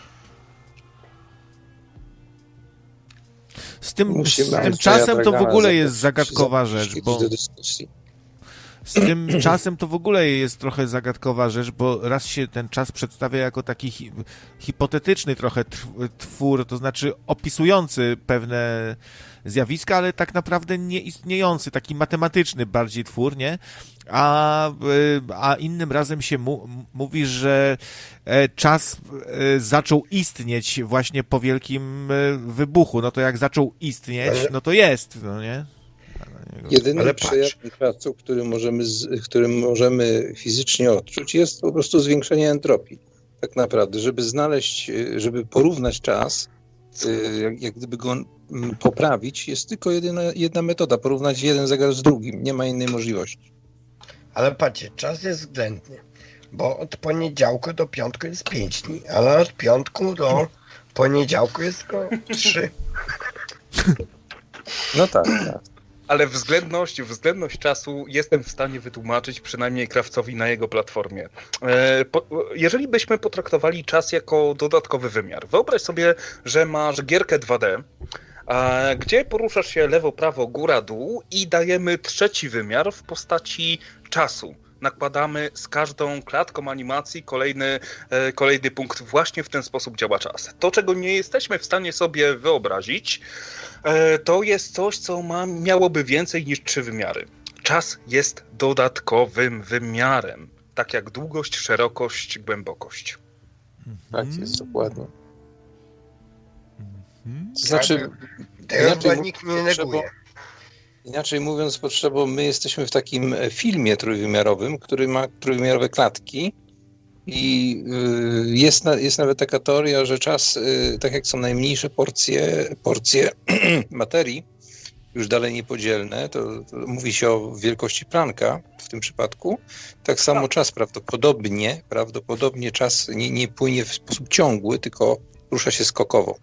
[SPEAKER 2] Z tym czasem to w ogóle jest zagadkowa rzecz, bo z tym czasem to w ogóle jest trochę zagadkowa rzecz, bo raz się ten czas przedstawia jako taki hipotetyczny trochę twór, to znaczy opisujący pewne zjawiska, ale tak naprawdę nieistniejący, taki matematyczny bardziej twór, nie? A innym razem się mówi, że czas zaczął istnieć właśnie po wielkim wybuchu. No to jak zaczął istnieć, no to jest, no nie?
[SPEAKER 4] Jedynym przejawem czasu, którym możemy fizycznie odczuć, jest po prostu zwiększenie entropii. Tak naprawdę, żeby porównać czas, jak gdyby go poprawić, jest tylko jedna metoda, porównać jeden zegar z drugim. Nie ma innej możliwości.
[SPEAKER 1] Ale patrzcie, czas jest względny, bo od poniedziałku do piątku jest 5 dni, ale od piątku do poniedziałku jest tylko 3.
[SPEAKER 4] No tak.
[SPEAKER 3] Ale względność czasu jestem w stanie wytłumaczyć przynajmniej Krawcowi na jego platformie. Jeżeli byśmy potraktowali czas jako dodatkowy wymiar, wyobraź sobie, że masz gierkę 2D, gdzie poruszasz się lewo, prawo, góra, dół i dajemy trzeci wymiar w postaci czasu. Nakładamy z każdą klatką animacji kolejny punkt. Właśnie w ten sposób działa czas. To, czego nie jesteśmy w stanie sobie wyobrazić, to jest coś, co miałoby więcej niż 3 wymiary. Czas jest dodatkowym wymiarem. Tak jak długość, szerokość, głębokość.
[SPEAKER 4] Tak jest, dokładnie.
[SPEAKER 1] To znaczy, tego nikt nie neguje.
[SPEAKER 4] Inaczej mówiąc, potrzebą, my jesteśmy w takim filmie trójwymiarowym, który ma trójwymiarowe klatki i jest nawet taka teoria, że czas, tak jak są najmniejsze porcje materii, już dalej niepodzielne, to mówi się o wielkości Plancka w tym przypadku. Tak samo czas prawdopodobnie czas nie płynie w sposób ciągły, tylko rusza się skokowo.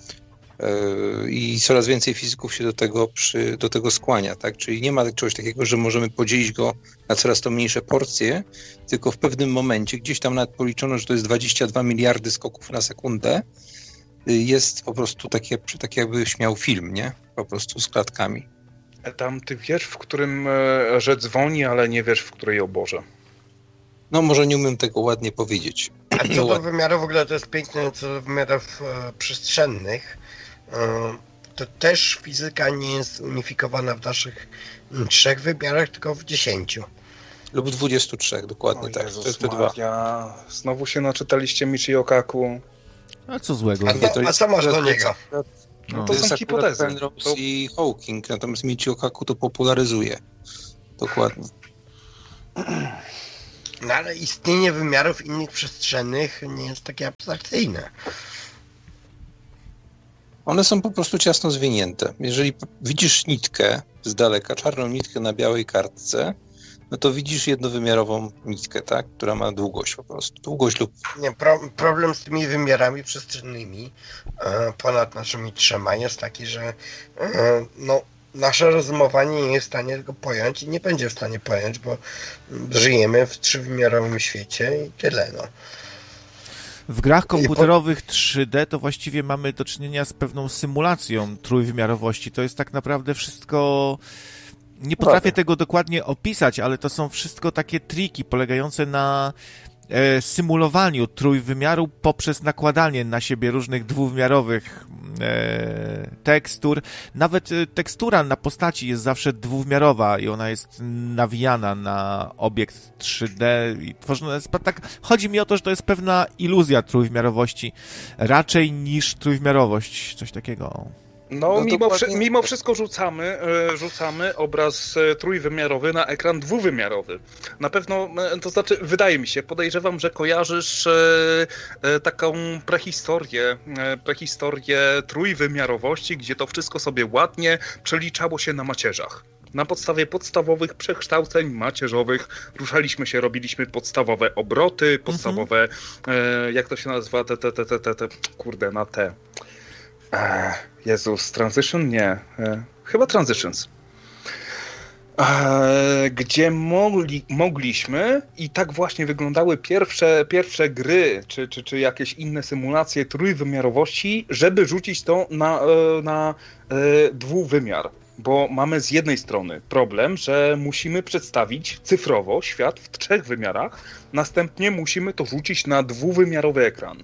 [SPEAKER 4] I coraz więcej fizyków się do tego skłania, tak? Czyli nie ma czegoś takiego, że możemy podzielić go na coraz to mniejsze porcje, tylko w pewnym momencie, gdzieś tam nawet policzono, że to jest 22 miliardy skoków na sekundę, jest po prostu tak jakbyś miał film, nie? Po prostu z klatkami.
[SPEAKER 3] Tam ty wiesz, w którym że dzwoni, ale nie wiesz, w której oborze.
[SPEAKER 4] No może nie umiem tego ładnie powiedzieć.
[SPEAKER 1] A co do wymiaru, w ogóle to jest piękne, co do wymiarów przestrzennych, to też fizyka nie jest unifikowana w naszych 3 wymiarach, tylko w 10.
[SPEAKER 4] Lub 23, dokładnie tak.
[SPEAKER 3] Jezus
[SPEAKER 4] to jest te dwa.
[SPEAKER 3] Znowu się naczytaliście Michio Kaku.
[SPEAKER 2] A co złego?
[SPEAKER 1] A co masz do niego?
[SPEAKER 3] No
[SPEAKER 4] to
[SPEAKER 3] to są hipotezy.
[SPEAKER 4] Penrose i Hawking, natomiast Michio Kaku to popularyzuje. Dokładnie.
[SPEAKER 1] No ale istnienie wymiarów innych przestrzennych nie jest takie abstrakcyjne.
[SPEAKER 4] One są po prostu ciasno zwinięte. Jeżeli widzisz nitkę z daleka, czarną nitkę na białej kartce, no to widzisz jednowymiarową nitkę, tak? Która ma długość po prostu. Długość lub...
[SPEAKER 1] Nie, problem z tymi wymiarami przestrzennymi ponad naszymi 3 jest taki, że nasze rozumowanie nie jest w stanie tego pojąć i nie będzie w stanie pojąć, bo żyjemy w 3-wymiarowym świecie i tyle, no.
[SPEAKER 2] W grach komputerowych 3D to właściwie mamy do czynienia z pewną symulacją trójwymiarowości. To jest tak naprawdę wszystko... Nie potrafię tego dokładnie opisać, ale to są wszystko takie triki polegające na symulowaniu trójwymiaru poprzez nakładanie na siebie różnych dwuwymiarowych tekstur. Nawet tekstura na postaci jest zawsze dwuwymiarowa i ona jest nawijana na obiekt 3D i tworzona jest tak. Chodzi mi o to, że to jest pewna iluzja trójwymiarowości raczej niż trójwymiarowość, coś takiego.
[SPEAKER 3] No mimo wszystko rzucamy obraz trójwymiarowy na ekran dwuwymiarowy. Na pewno, to znaczy, wydaje mi się, podejrzewam, że kojarzysz taką prehistorię trójwymiarowości, gdzie to wszystko sobie ładnie przeliczało się na macierzach. Na podstawie podstawowych przekształceń macierzowych ruszaliśmy się, robiliśmy podstawowe obroty, podstawowe, jak to się nazywa, kurde, na te... Jezus, transition? Nie. Chyba transitions. Gdzie mogliśmy i tak właśnie wyglądały pierwsze gry, czy jakieś inne symulacje trójwymiarowości, żeby rzucić to na dwuwymiar. Bo mamy z jednej strony problem, że musimy przedstawić cyfrowo świat w 3 wymiarach, następnie musimy to rzucić na dwuwymiarowy ekran.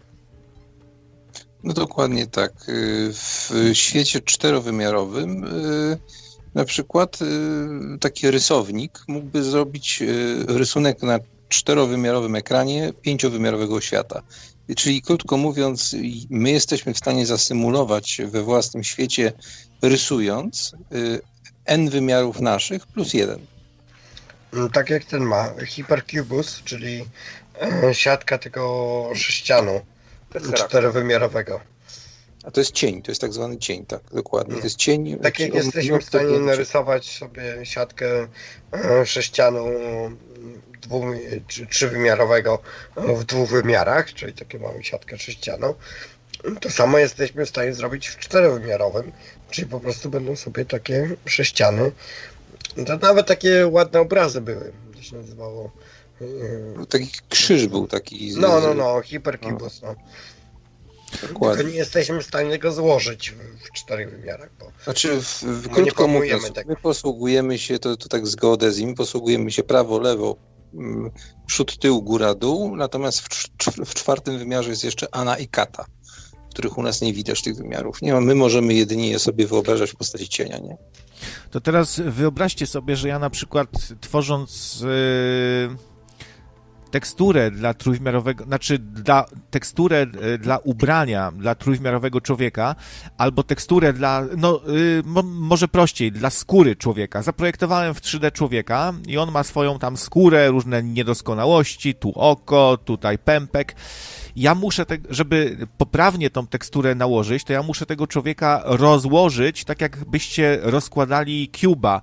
[SPEAKER 4] No dokładnie tak. W świecie 4-wymiarowym na przykład taki rysownik mógłby zrobić rysunek na 4-wymiarowym ekranie 5-wymiarowego świata. Czyli krótko mówiąc, my jesteśmy w stanie zasymulować we własnym świecie, rysując n wymiarów naszych plus 1.
[SPEAKER 1] Tak jak ten ma Hypercubus, czyli siatka tego sześcianu 4-wymiarowego.
[SPEAKER 4] A to jest cień, to jest tak zwany cień, tak, dokładnie. To jest cień.
[SPEAKER 1] Tak jak jesteśmy w stanie narysować sobie siatkę sześcianu 3-wymiarowego w 2 wymiarach, czyli takie mamy siatkę sześcianu, to samo jesteśmy w stanie zrobić w 4-wymiarowym, czyli po prostu będą sobie takie sześciany. To nawet takie ładne obrazy były, to się nazywało.
[SPEAKER 4] Taki krzyż był taki.
[SPEAKER 1] No, Hypercubus, no.
[SPEAKER 4] Dokładnie.
[SPEAKER 1] Tylko nie jesteśmy w stanie tego złożyć w 4 wymiarach. Bo
[SPEAKER 4] znaczy, krótko mówiąc, my posługujemy się, to tak z geodezji, posługujemy się prawo, lewo, przód, tył, góra, dół, natomiast w 4 wymiarze jest jeszcze ana i kata, których u nas nie widać tych wymiarów. Nie, my możemy jedynie je sobie wyobrażać w postaci cienia, nie?
[SPEAKER 2] To teraz wyobraźcie sobie, że ja na przykład tworząc teksturę dla trójwymiarowego, znaczy teksturę dla ubrania dla trójwymiarowego człowieka, albo teksturę dla, może prościej, dla skóry człowieka. Zaprojektowałem w 3D człowieka i on ma swoją tam skórę, różne niedoskonałości, tu oko, tutaj pępek. Ja muszę, żeby poprawnie tą teksturę nałożyć, to ja muszę tego człowieka rozłożyć, tak jakbyście rozkładali cube'a,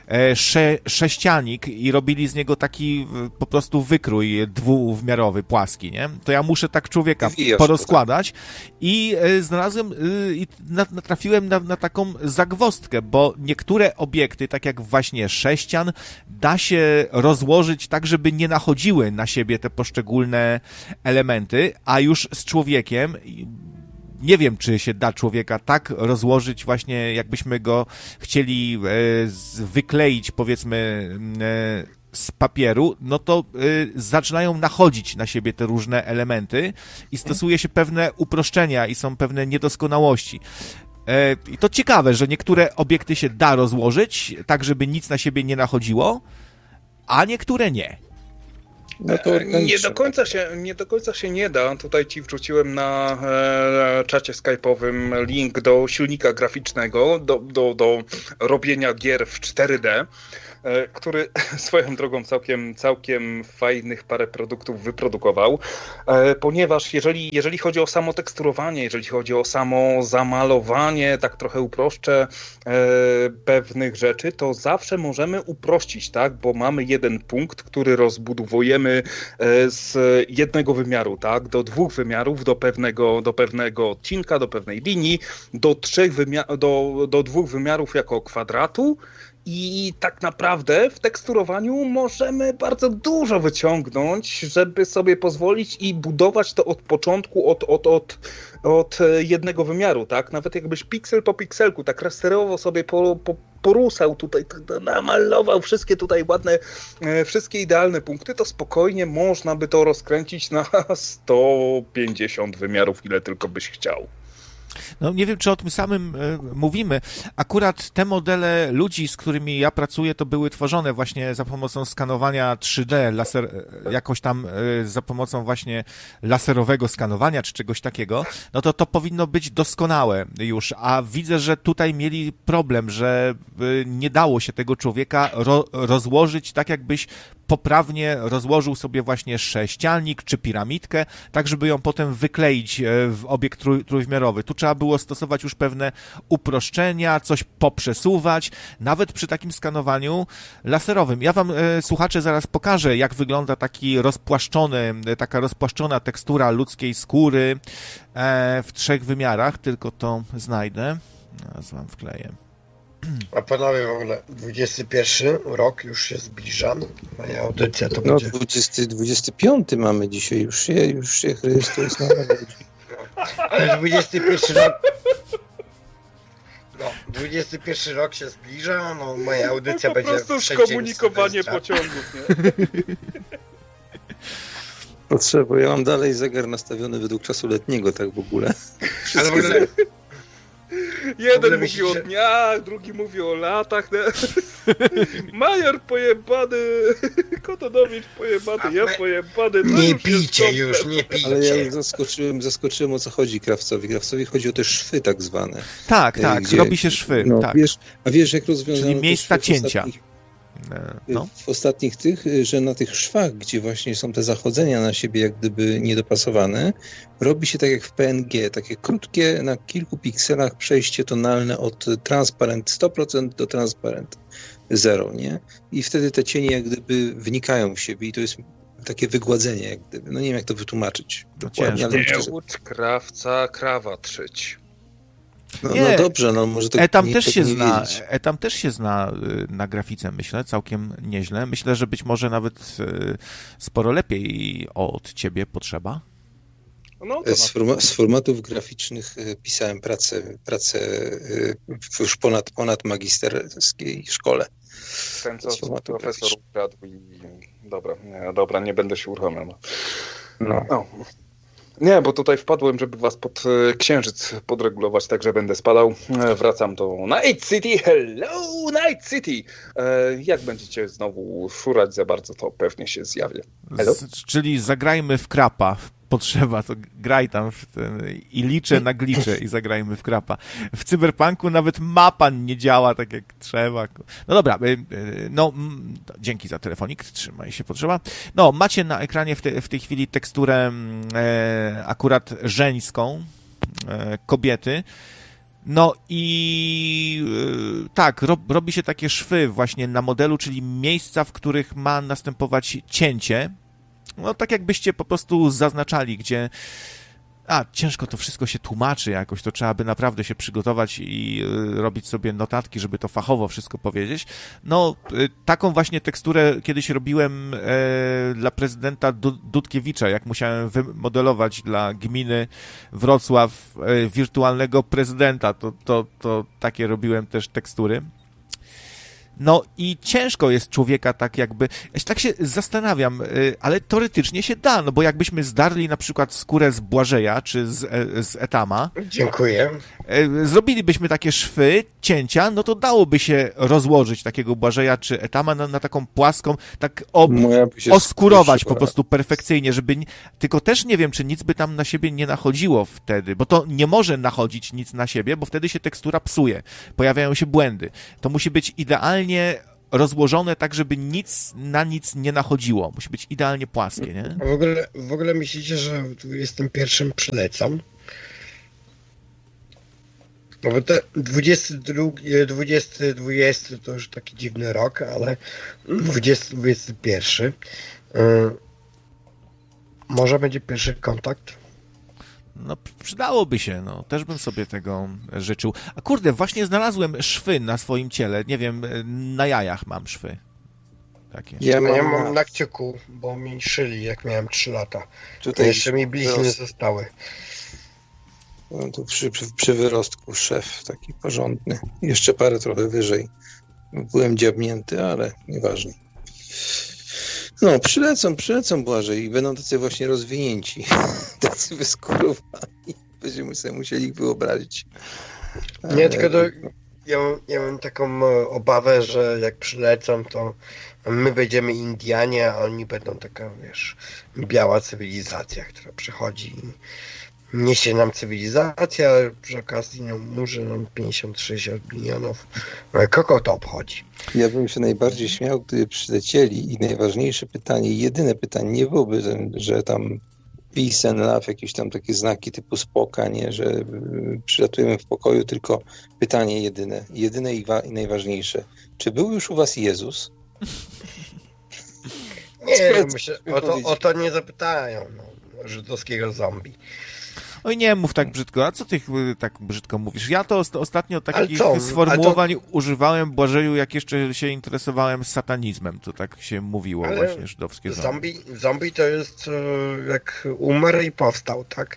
[SPEAKER 2] sześcianik i robili z niego taki po prostu wykrój dwuwymiarowy, płaski, nie? To ja muszę tak człowieka porozkładać i znalazłem i natrafiłem na taką zagwozdkę, bo niektóre obiekty, tak jak właśnie sześcian, da się rozłożyć tak, żeby nie nachodziły na siebie te poszczególne elementy, a już z człowiekiem nie wiem, czy się da człowieka tak rozłożyć właśnie, jakbyśmy go chcieli wykleić, powiedzmy, z papieru, no to zaczynają nachodzić na siebie te różne elementy i stosuje się pewne uproszczenia i są pewne niedoskonałości. I to ciekawe, że niektóre obiekty się da rozłożyć, tak żeby nic na siebie nie nachodziło, a niektóre nie.
[SPEAKER 3] No to nie do końca się nie da. Tutaj ci wrzuciłem na czacie skype'owym link do silnika graficznego, do robienia gier w 4D, który swoją drogą całkiem fajnych parę produktów wyprodukował, ponieważ jeżeli chodzi o samo teksturowanie, jeżeli chodzi o samo zamalowanie, tak trochę uproszczę pewnych rzeczy, to zawsze możemy uprościć, tak, bo mamy jeden punkt, który rozbudowujemy z jednego wymiaru, tak, do 2 wymiarów, do pewnego odcinka, do pewnej linii, do 2 wymiarów jako kwadratu. I tak naprawdę w teksturowaniu możemy bardzo dużo wyciągnąć, żeby sobie pozwolić i budować to od początku, od jednego wymiaru, tak? Nawet jakbyś piksel po pikselku tak rasterowo sobie porusał tutaj, namalował wszystkie tutaj ładne, wszystkie idealne punkty, to spokojnie można by to rozkręcić na 150 wymiarów, ile tylko byś chciał.
[SPEAKER 2] No nie wiem, czy o tym samym mówimy. Akurat te modele ludzi, z którymi ja pracuję, to były tworzone właśnie za pomocą skanowania 3D, jakoś tam za pomocą właśnie laserowego skanowania, czy czegoś takiego. No to powinno być doskonałe już, a widzę, że tutaj mieli problem, że nie dało się tego człowieka rozłożyć tak, jakbyś poprawnie rozłożył sobie właśnie sześciannik czy piramidkę, tak żeby ją potem wykleić w obiekt trójwymiarowy. Tu trzeba było stosować już pewne uproszczenia, coś poprzesuwać, nawet przy takim skanowaniu laserowym. Ja wam, słuchacze, zaraz pokażę, jak wygląda taka rozpłaszczona tekstura ludzkiej skóry w 3 wymiarach, tylko to znajdę. Zaraz wam wkleję.
[SPEAKER 1] A panowie, w ogóle 21 rok już się zbliża. Moja audycja to będzie...
[SPEAKER 4] 25 mamy dzisiaj, już się Chrystus narodził.
[SPEAKER 1] Ale 21 rok... No, 21 rok się zbliża, no moja audycja
[SPEAKER 3] po
[SPEAKER 1] będzie...
[SPEAKER 3] Po prostu skomunikowanie pociągów, nie?
[SPEAKER 4] Potrzeba, ja mam dalej zegar nastawiony według czasu letniego, tak w ogóle.
[SPEAKER 1] Ale w ogóle...
[SPEAKER 3] Jeden mówi o dniach, drugi mówi o latach. Major pojebany, Kotonowicz pojebany, ja pojebany.
[SPEAKER 1] Nie pijcie już, nie pijcie.
[SPEAKER 4] Ale ja już zaskoczyłem o co chodzi Krawcowi. Krawcowi chodzi o te szwy tak zwane.
[SPEAKER 2] Tak, robi się szwy.
[SPEAKER 4] No,
[SPEAKER 2] tak.
[SPEAKER 4] Wiesz jak rozwiązano...
[SPEAKER 2] Czyli miejsca cięcia.
[SPEAKER 4] W ostatnich że na tych szwach, gdzie właśnie są te zachodzenia na siebie jak gdyby niedopasowane, robi się tak jak w PNG, takie krótkie, na kilku pikselach przejście tonalne od transparent 100% do transparent 0, nie? I wtedy te cienie jak gdyby wnikają w siebie i to jest takie wygładzenie jak gdyby. No nie wiem jak to wytłumaczyć.
[SPEAKER 2] Dokładnie.
[SPEAKER 3] Nie ucz Krawca krawat szyć.
[SPEAKER 4] No dobrze, no może to
[SPEAKER 2] Etam też się zna na grafice, myślę, całkiem nieźle. Myślę, że być może nawet sporo lepiej od ciebie potrzeba.
[SPEAKER 4] No, z formatów graficznych pisałem pracę już ponad magisterskiej szkole.
[SPEAKER 3] Ten, co profesor ukradł i... Dobra, nie będę się uruchamiał. No. Nie, bo tutaj wpadłem, żeby was pod księżyc podregulować, także będę spadał. Wracam do Night City. Hello, Night City! Jak będziecie znowu szurać za bardzo, to pewnie się zjawię. Hello?
[SPEAKER 2] Czyli zagrajmy w krapa. Potrzeba, to graj tam w ten, i liczę na glicze i zagrajmy w krapa. W Cyberpunku nawet mapa nie działa tak jak trzeba. No dobra, no dzięki za telefonik, trzymaj się, potrzeba. No, macie na ekranie w tej chwili teksturę akurat żeńską, kobiety. No i tak, robi się takie szwy właśnie na modelu, czyli miejsca, w których ma następować cięcie. No tak jakbyście po prostu zaznaczali, gdzie... ciężko to wszystko się tłumaczy jakoś, to trzeba by naprawdę się przygotować i robić sobie notatki, żeby to fachowo wszystko powiedzieć. No, taką właśnie teksturę kiedyś robiłem dla prezydenta Dudkiewicza, jak musiałem wymodelować dla gminy Wrocław wirtualnego prezydenta, to takie robiłem też tekstury. No i ciężko jest człowieka tak jakby... Tak się zastanawiam, ale teoretycznie się da, no bo jakbyśmy zdarli na przykład skórę z Błażeja czy z Etama...
[SPEAKER 1] Dziękuję.
[SPEAKER 2] Zrobilibyśmy takie szwy, cięcia, no to dałoby się rozłożyć takiego Błażeja czy Etama na taką płaską, tak oskurować po prostu perfekcyjnie, żeby... Tylko też nie wiem, czy nic by tam na siebie nie nachodziło wtedy, bo to nie może nachodzić nic na siebie, bo wtedy się tekstura psuje, pojawiają się błędy. To musi być idealnie rozłożone tak, żeby nic na nic nie nachodziło. Musi być idealnie płaskie, nie?
[SPEAKER 1] A w ogóle myślicie, że tu jestem pierwszym przylecam? No bo te 2020 to już taki dziwny rok, ale 2021 może będzie pierwszy kontakt?
[SPEAKER 2] No, przydałoby się, no. Też bym sobie tego życzył. A kurde, właśnie znalazłem szwy na swoim ciele. Nie wiem, na jajach mam szwy. Takie.
[SPEAKER 1] Ja mam na kciuku, bo mi szyli, jak miałem 3 lata. Tutaj jeszcze mi blizny zostały.
[SPEAKER 4] No, tu przy wyrostku szef taki porządny. Jeszcze parę trochę wyżej. Byłem dziabnięty, ale nieważne. No, przylecą Błażej i będą tacy właśnie rozwinięci, tacy wyskurowani. Będziemy sobie musieli ich wyobrazić.
[SPEAKER 1] Nie, tylko ja mam taką obawę, że jak przylecą, to my będziemy Indianie, a oni będą taka, wiesz, biała cywilizacja, która przychodzi i niesie nam cywilizację, ale przy okazji umrze nam 50-60 milionów. Kogo to obchodzi?
[SPEAKER 4] Ja bym się najbardziej śmiał, gdyby przylecieli i najważniejsze pytanie, jedyne pytanie, nie byłoby, że tam peace and love, jakieś tam takie znaki typu spoka, nie, że przylatujemy w pokoju, tylko pytanie jedyne i najważniejsze. Czy był już u was Jezus?
[SPEAKER 1] Nie, myślę, o to nie zapytają, żydowskiego zombie.
[SPEAKER 2] Oj, nie mów tak brzydko. A co ty tak brzydko mówisz? Ja to ostatnio takich sformułowań używałem, Błażeju, jak jeszcze się interesowałem satanizmem. To tak się mówiło właśnie, żydowskie zombie.
[SPEAKER 1] Zombie to jest jak umarł i powstał, tak?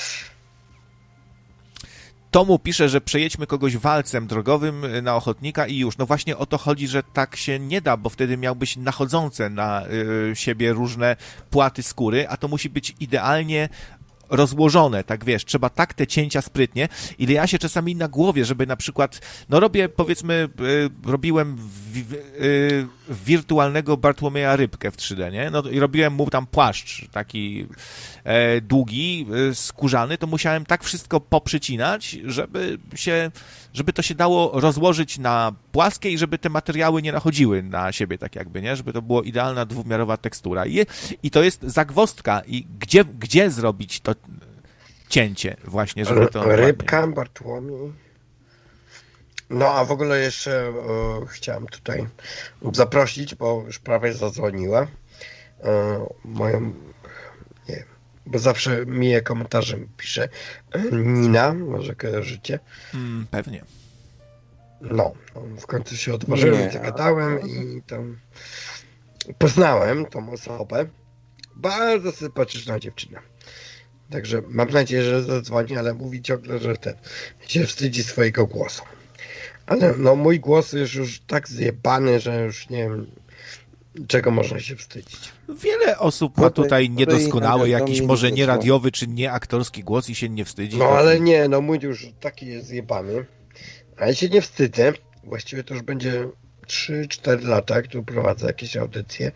[SPEAKER 2] Tomu pisze, że przejedźmy kogoś walcem drogowym na ochotnika i już. No właśnie o to chodzi, że tak się nie da, bo wtedy miałbyś nachodzące na siebie różne płaty skóry, a to musi być idealnie rozłożone, tak wiesz, trzeba tak te cięcia sprytnie, ile ja się czasami na głowie, żeby na przykład, no robiłem wirtualnego Bartłomieja Rybkę w 3D, nie? No i robiłem mu tam płaszcz taki długi, skórzany, to musiałem tak wszystko poprzycinać, żeby to się dało rozłożyć na płaskie i żeby te materiały nie nachodziły na siebie tak jakby, nie? Żeby to była idealna dwuwymiarowa tekstura. I to jest zagwozdka. I gdzie zrobić to cięcie właśnie, żeby to...
[SPEAKER 1] Rybka, Bartłomiej. No a w ogóle jeszcze chciałem tutaj zaprosić, bo już prawie zadzwoniła moją... Nie, bo zawsze miję komentarze, pisze Nina, może kojarzycie?
[SPEAKER 2] Pewnie.
[SPEAKER 1] No, w końcu się odważyłem, zagadałem i tam poznałem tą osobę. Bardzo sympatyczna dziewczyna. Także mam nadzieję, że zadzwoni, ale mówi ciągle, że się wstydzi swojego głosu. Ale no mój głos jest już tak zjebany, że już nie wiem, Czego można się wstydzić?
[SPEAKER 2] Wiele osób ma tutaj niedoskonały, jakiś może nie radiowy czy nie aktorski głos i się nie wstydzi.
[SPEAKER 1] No ale nie, no mój już taki jest zjebany. A ja się nie wstydzę. Właściwie to już będzie 3-4 lata, jak tu prowadzę jakieś audycje.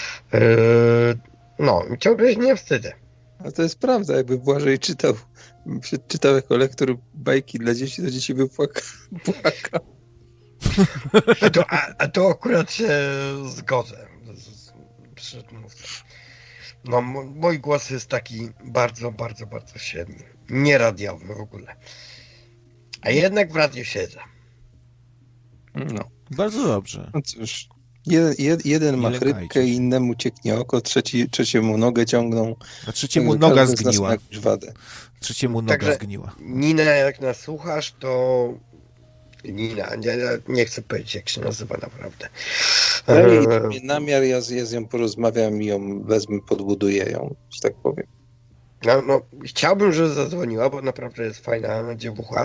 [SPEAKER 1] No, ciągle się nie wstydzę.
[SPEAKER 4] A to jest prawda, jakby Błażej czytał jako lektor bajki dla dzieci, to dzieci by płakał.
[SPEAKER 1] A to akurat się zgodzę. No, mój głos jest taki bardzo, bardzo, bardzo średni. Nie radiowy w ogóle. A jednak w radiu siedzę.
[SPEAKER 4] No.
[SPEAKER 2] Bardzo dobrze.
[SPEAKER 4] No cóż, jeden ma chrypkę, innemu cieknie oko, trzeciemu nogę ciągną.
[SPEAKER 2] A trzeciemu noga
[SPEAKER 4] każdy
[SPEAKER 2] zgniła.
[SPEAKER 4] ma jakąś wadę.
[SPEAKER 2] Trzeciemu noga
[SPEAKER 1] Także
[SPEAKER 2] zgniła.
[SPEAKER 1] Nina, jak nas słuchasz, to Nina, nie chcę powiedzieć, jak się nazywa naprawdę.
[SPEAKER 4] Namiar, ja z nią porozmawiam i ją wezmę, podbuduję ją, że tak powiem.
[SPEAKER 1] No, chciałbym, żeby zadzwoniła, bo naprawdę jest fajna dziewucha.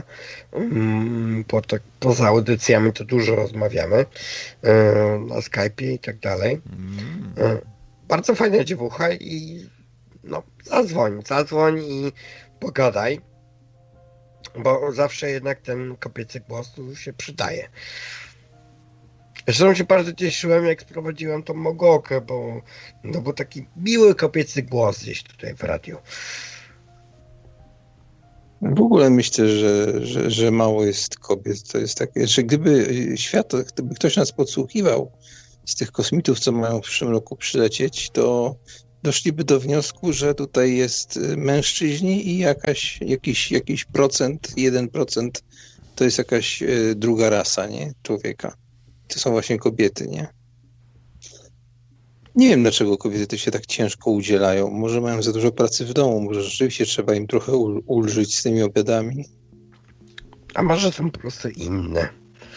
[SPEAKER 1] Poza audycjami to dużo rozmawiamy na Skype'ie i tak dalej. Bardzo fajna dziewucha i no, zadzwoń i pogadaj, bo zawsze jednak ten kobiecy głos tu się przydaje. Zresztą się bardzo cieszyłem, jak sprowadziłem tą Mogokę, bo był taki miły kobiecy głos gdzieś tutaj w radiu.
[SPEAKER 4] W ogóle myślę, że mało jest kobiet. To jest takie, że gdyby ktoś nas podsłuchiwał z tych kosmitów, co mają w przyszłym roku przylecieć, to doszliby do wniosku, że tutaj jest mężczyźni i jakiś procent, 1% to jest jakaś druga rasa, nie? Człowieka. To są właśnie kobiety, nie? Nie wiem, dlaczego kobiety to się tak ciężko udzielają. Może mają za dużo pracy w domu, może rzeczywiście trzeba im trochę ulżyć z tymi obiadami.
[SPEAKER 1] A może są po prostu inne?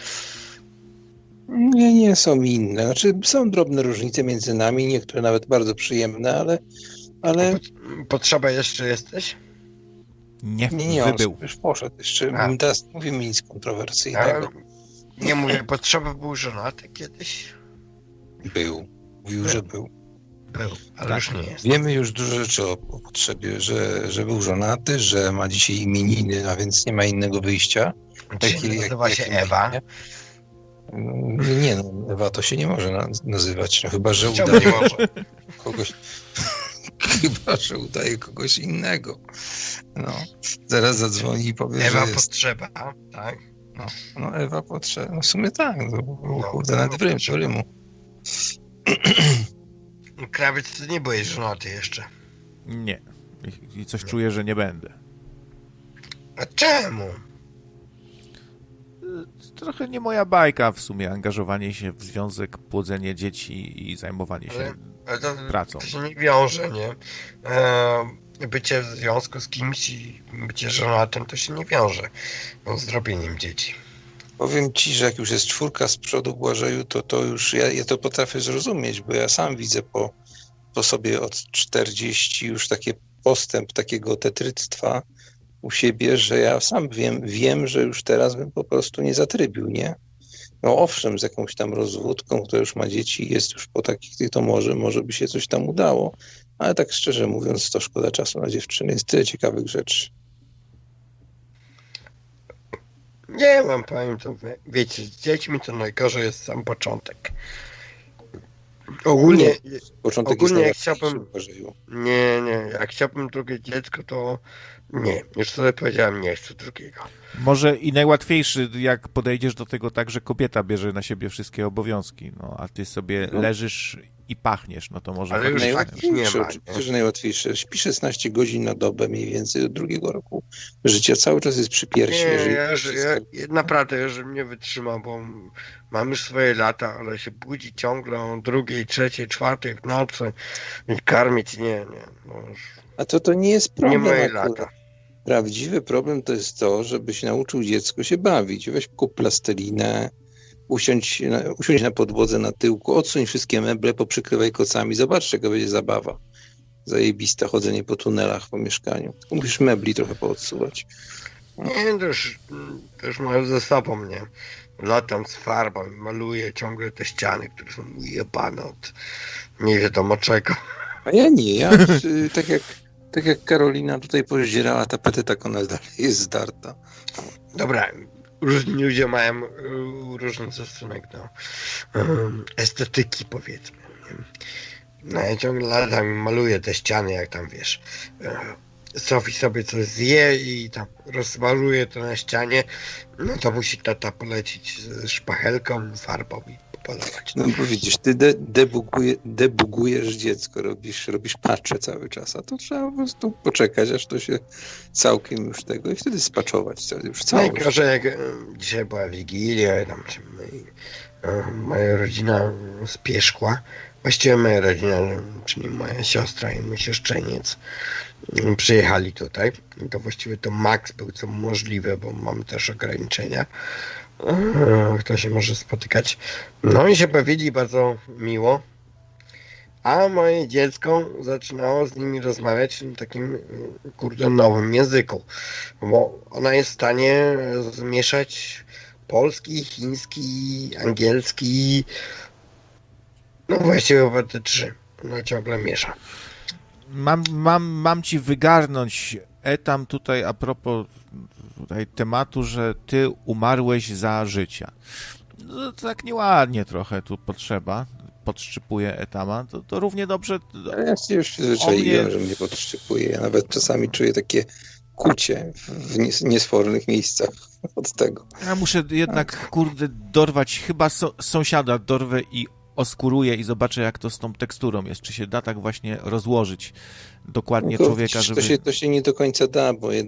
[SPEAKER 4] Nie są inne. Znaczy, są drobne różnice między nami, niektóre nawet bardzo przyjemne, ale...
[SPEAKER 1] Potrzeba jeszcze jesteś?
[SPEAKER 2] Nie,
[SPEAKER 4] on już poszedł. Jeszcze teraz mówimy nic kontrowersyjnego.
[SPEAKER 1] Nie mówię, potrzeba był żonaty kiedyś?
[SPEAKER 4] Był. Mówił, że był.
[SPEAKER 1] Był, ale już nie jest.
[SPEAKER 4] Wiemy już dużo rzeczy o potrzebie, że był żonaty, że ma dzisiaj imieniny, a więc nie ma innego wyjścia.
[SPEAKER 1] Nazywa się Ewa.
[SPEAKER 4] Nie, Ewa to się nie może nazywać, no, chyba, że udaje kogoś. Chyba, że udaje kogoś innego. No, zaraz zadzwoni i powie,
[SPEAKER 1] Ewa
[SPEAKER 4] że
[SPEAKER 1] potrzeba, tak?
[SPEAKER 4] No, Ewa potrzeba. No w sumie tak, kurde, nawet w rymu.
[SPEAKER 1] Krawiec, ty nie byłeś żonaty jeszcze.
[SPEAKER 2] Nie. I coś czuję, że nie będę.
[SPEAKER 1] A czemu?
[SPEAKER 2] Trochę nie moja bajka w sumie, angażowanie się w związek, płodzenie dzieci i zajmowanie się pracą.
[SPEAKER 1] To się nie wiąże, nie? Bycie w związku z kimś i bycie żonatym to się nie wiąże z zrobieniem dzieci.
[SPEAKER 4] Powiem ci, że jak już jest 4 z przodu Błażeju, to już ja to potrafię zrozumieć, bo ja sam widzę po sobie od 40 już taki postęp takiego tetryctwa u siebie, że ja sam wiem, że już teraz bym po prostu nie zatrybił, nie? No owszem, z jakąś tam rozwódką, która już ma dzieci, jest już po takich, to może by się coś tam udało, ale tak szczerze mówiąc, to szkoda czasu na dziewczyny, jest tyle ciekawych rzeczy.
[SPEAKER 1] Nie mam, powiem to, wiecie, z dziećmi to najgorzej jest sam początek. Ogólnie jak chciałbym... jak chciałbym drugie dziecko, to nie, już sobie powiedziałem, nie chcę drugiego.
[SPEAKER 2] Może i najłatwiejszy, jak podejdziesz do tego tak, że kobieta bierze na siebie wszystkie obowiązki, no, a ty sobie leżysz i pachniesz, no to może...
[SPEAKER 1] Ale już takich nie ma.
[SPEAKER 4] Oczywiście, że najłatwiejsze. Śpi 16 godzin na dobę mniej więcej od 2 roku życia. Cały czas jest przy piersi.
[SPEAKER 1] Naprawdę, jeżeli mnie wytrzyma, bo mam już swoje lata, ale się budzi ciągle o 2, 3, 4 w nocy i karmić, nie. No już...
[SPEAKER 4] A to nie jest problem.
[SPEAKER 1] Nie moje lata.
[SPEAKER 4] Prawdziwy problem to jest to, żebyś nauczył dziecko się bawić. Weź kup plastelinę, usiądź na podłodze na tyłku, odsuń wszystkie meble, poprzykrywaj kocami, zobacz, jaka będzie zabawa. Zajebista chodzenie po tunelach po mieszkaniu. Musisz mebli trochę poodsuwać.
[SPEAKER 1] Nie, to już mają ze sobą, nie? latam z farbą i maluję ciągle te ściany, które są ujebane od nie wiadomo czego.
[SPEAKER 4] A ja nie, tak jak Karolina tutaj pozdzierała tapetę, tak ona dalej jest zdarta.
[SPEAKER 1] Dobra, różni ludzie mają różny stosunek do estetyki, powiedzmy. No ja ciągle latam i maluję te ściany, jak tam wiesz. Sofii sobie coś zje i tam rozmaluje to na ścianie, no to musi tata polecić z szpachelką, farbą i popalować.
[SPEAKER 4] No bo widzisz, ty debugujesz dziecko, robisz patche cały czas, a to trzeba po prostu poczekać, aż to się całkiem już tego i wtedy spaczować już całość.
[SPEAKER 1] Najgorzej jak dzisiaj była Wigilia, tam się moja rodzina spieszkła. Właściwie moja rodzina, czyli moja siostra i mój siostrzeniec przyjechali tutaj. I to właściwie to maks był co możliwe, bo mam też ograniczenia. Kto się może spotykać. No i się bawili bardzo miło. A moje dziecko zaczynało z nimi rozmawiać w takim nowym języku. Bo ona jest w stanie zmieszać polski, chiński, angielski. No właściwie chyba te trzy. No ciągle miesza.
[SPEAKER 2] Mam ci wygarnąć etam tutaj a propos tutaj tematu, że ty umarłeś za życia. No, to tak nieładnie trochę tu potrzeba. Podszczypuje etama. To równie dobrze...
[SPEAKER 4] Ale ja się już przyzwyczaiłem, że mnie podszczypuje. Ja nawet czasami czuję takie kucie w niesfornych miejscach od tego.
[SPEAKER 2] Ja muszę jednak, dorwać, chyba sąsiada dorwę i oskuruję i zobaczę, jak to z tą teksturą jest. Czy się da tak właśnie rozłożyć dokładnie człowieka, żeby...
[SPEAKER 4] To się nie do końca da, bo jednak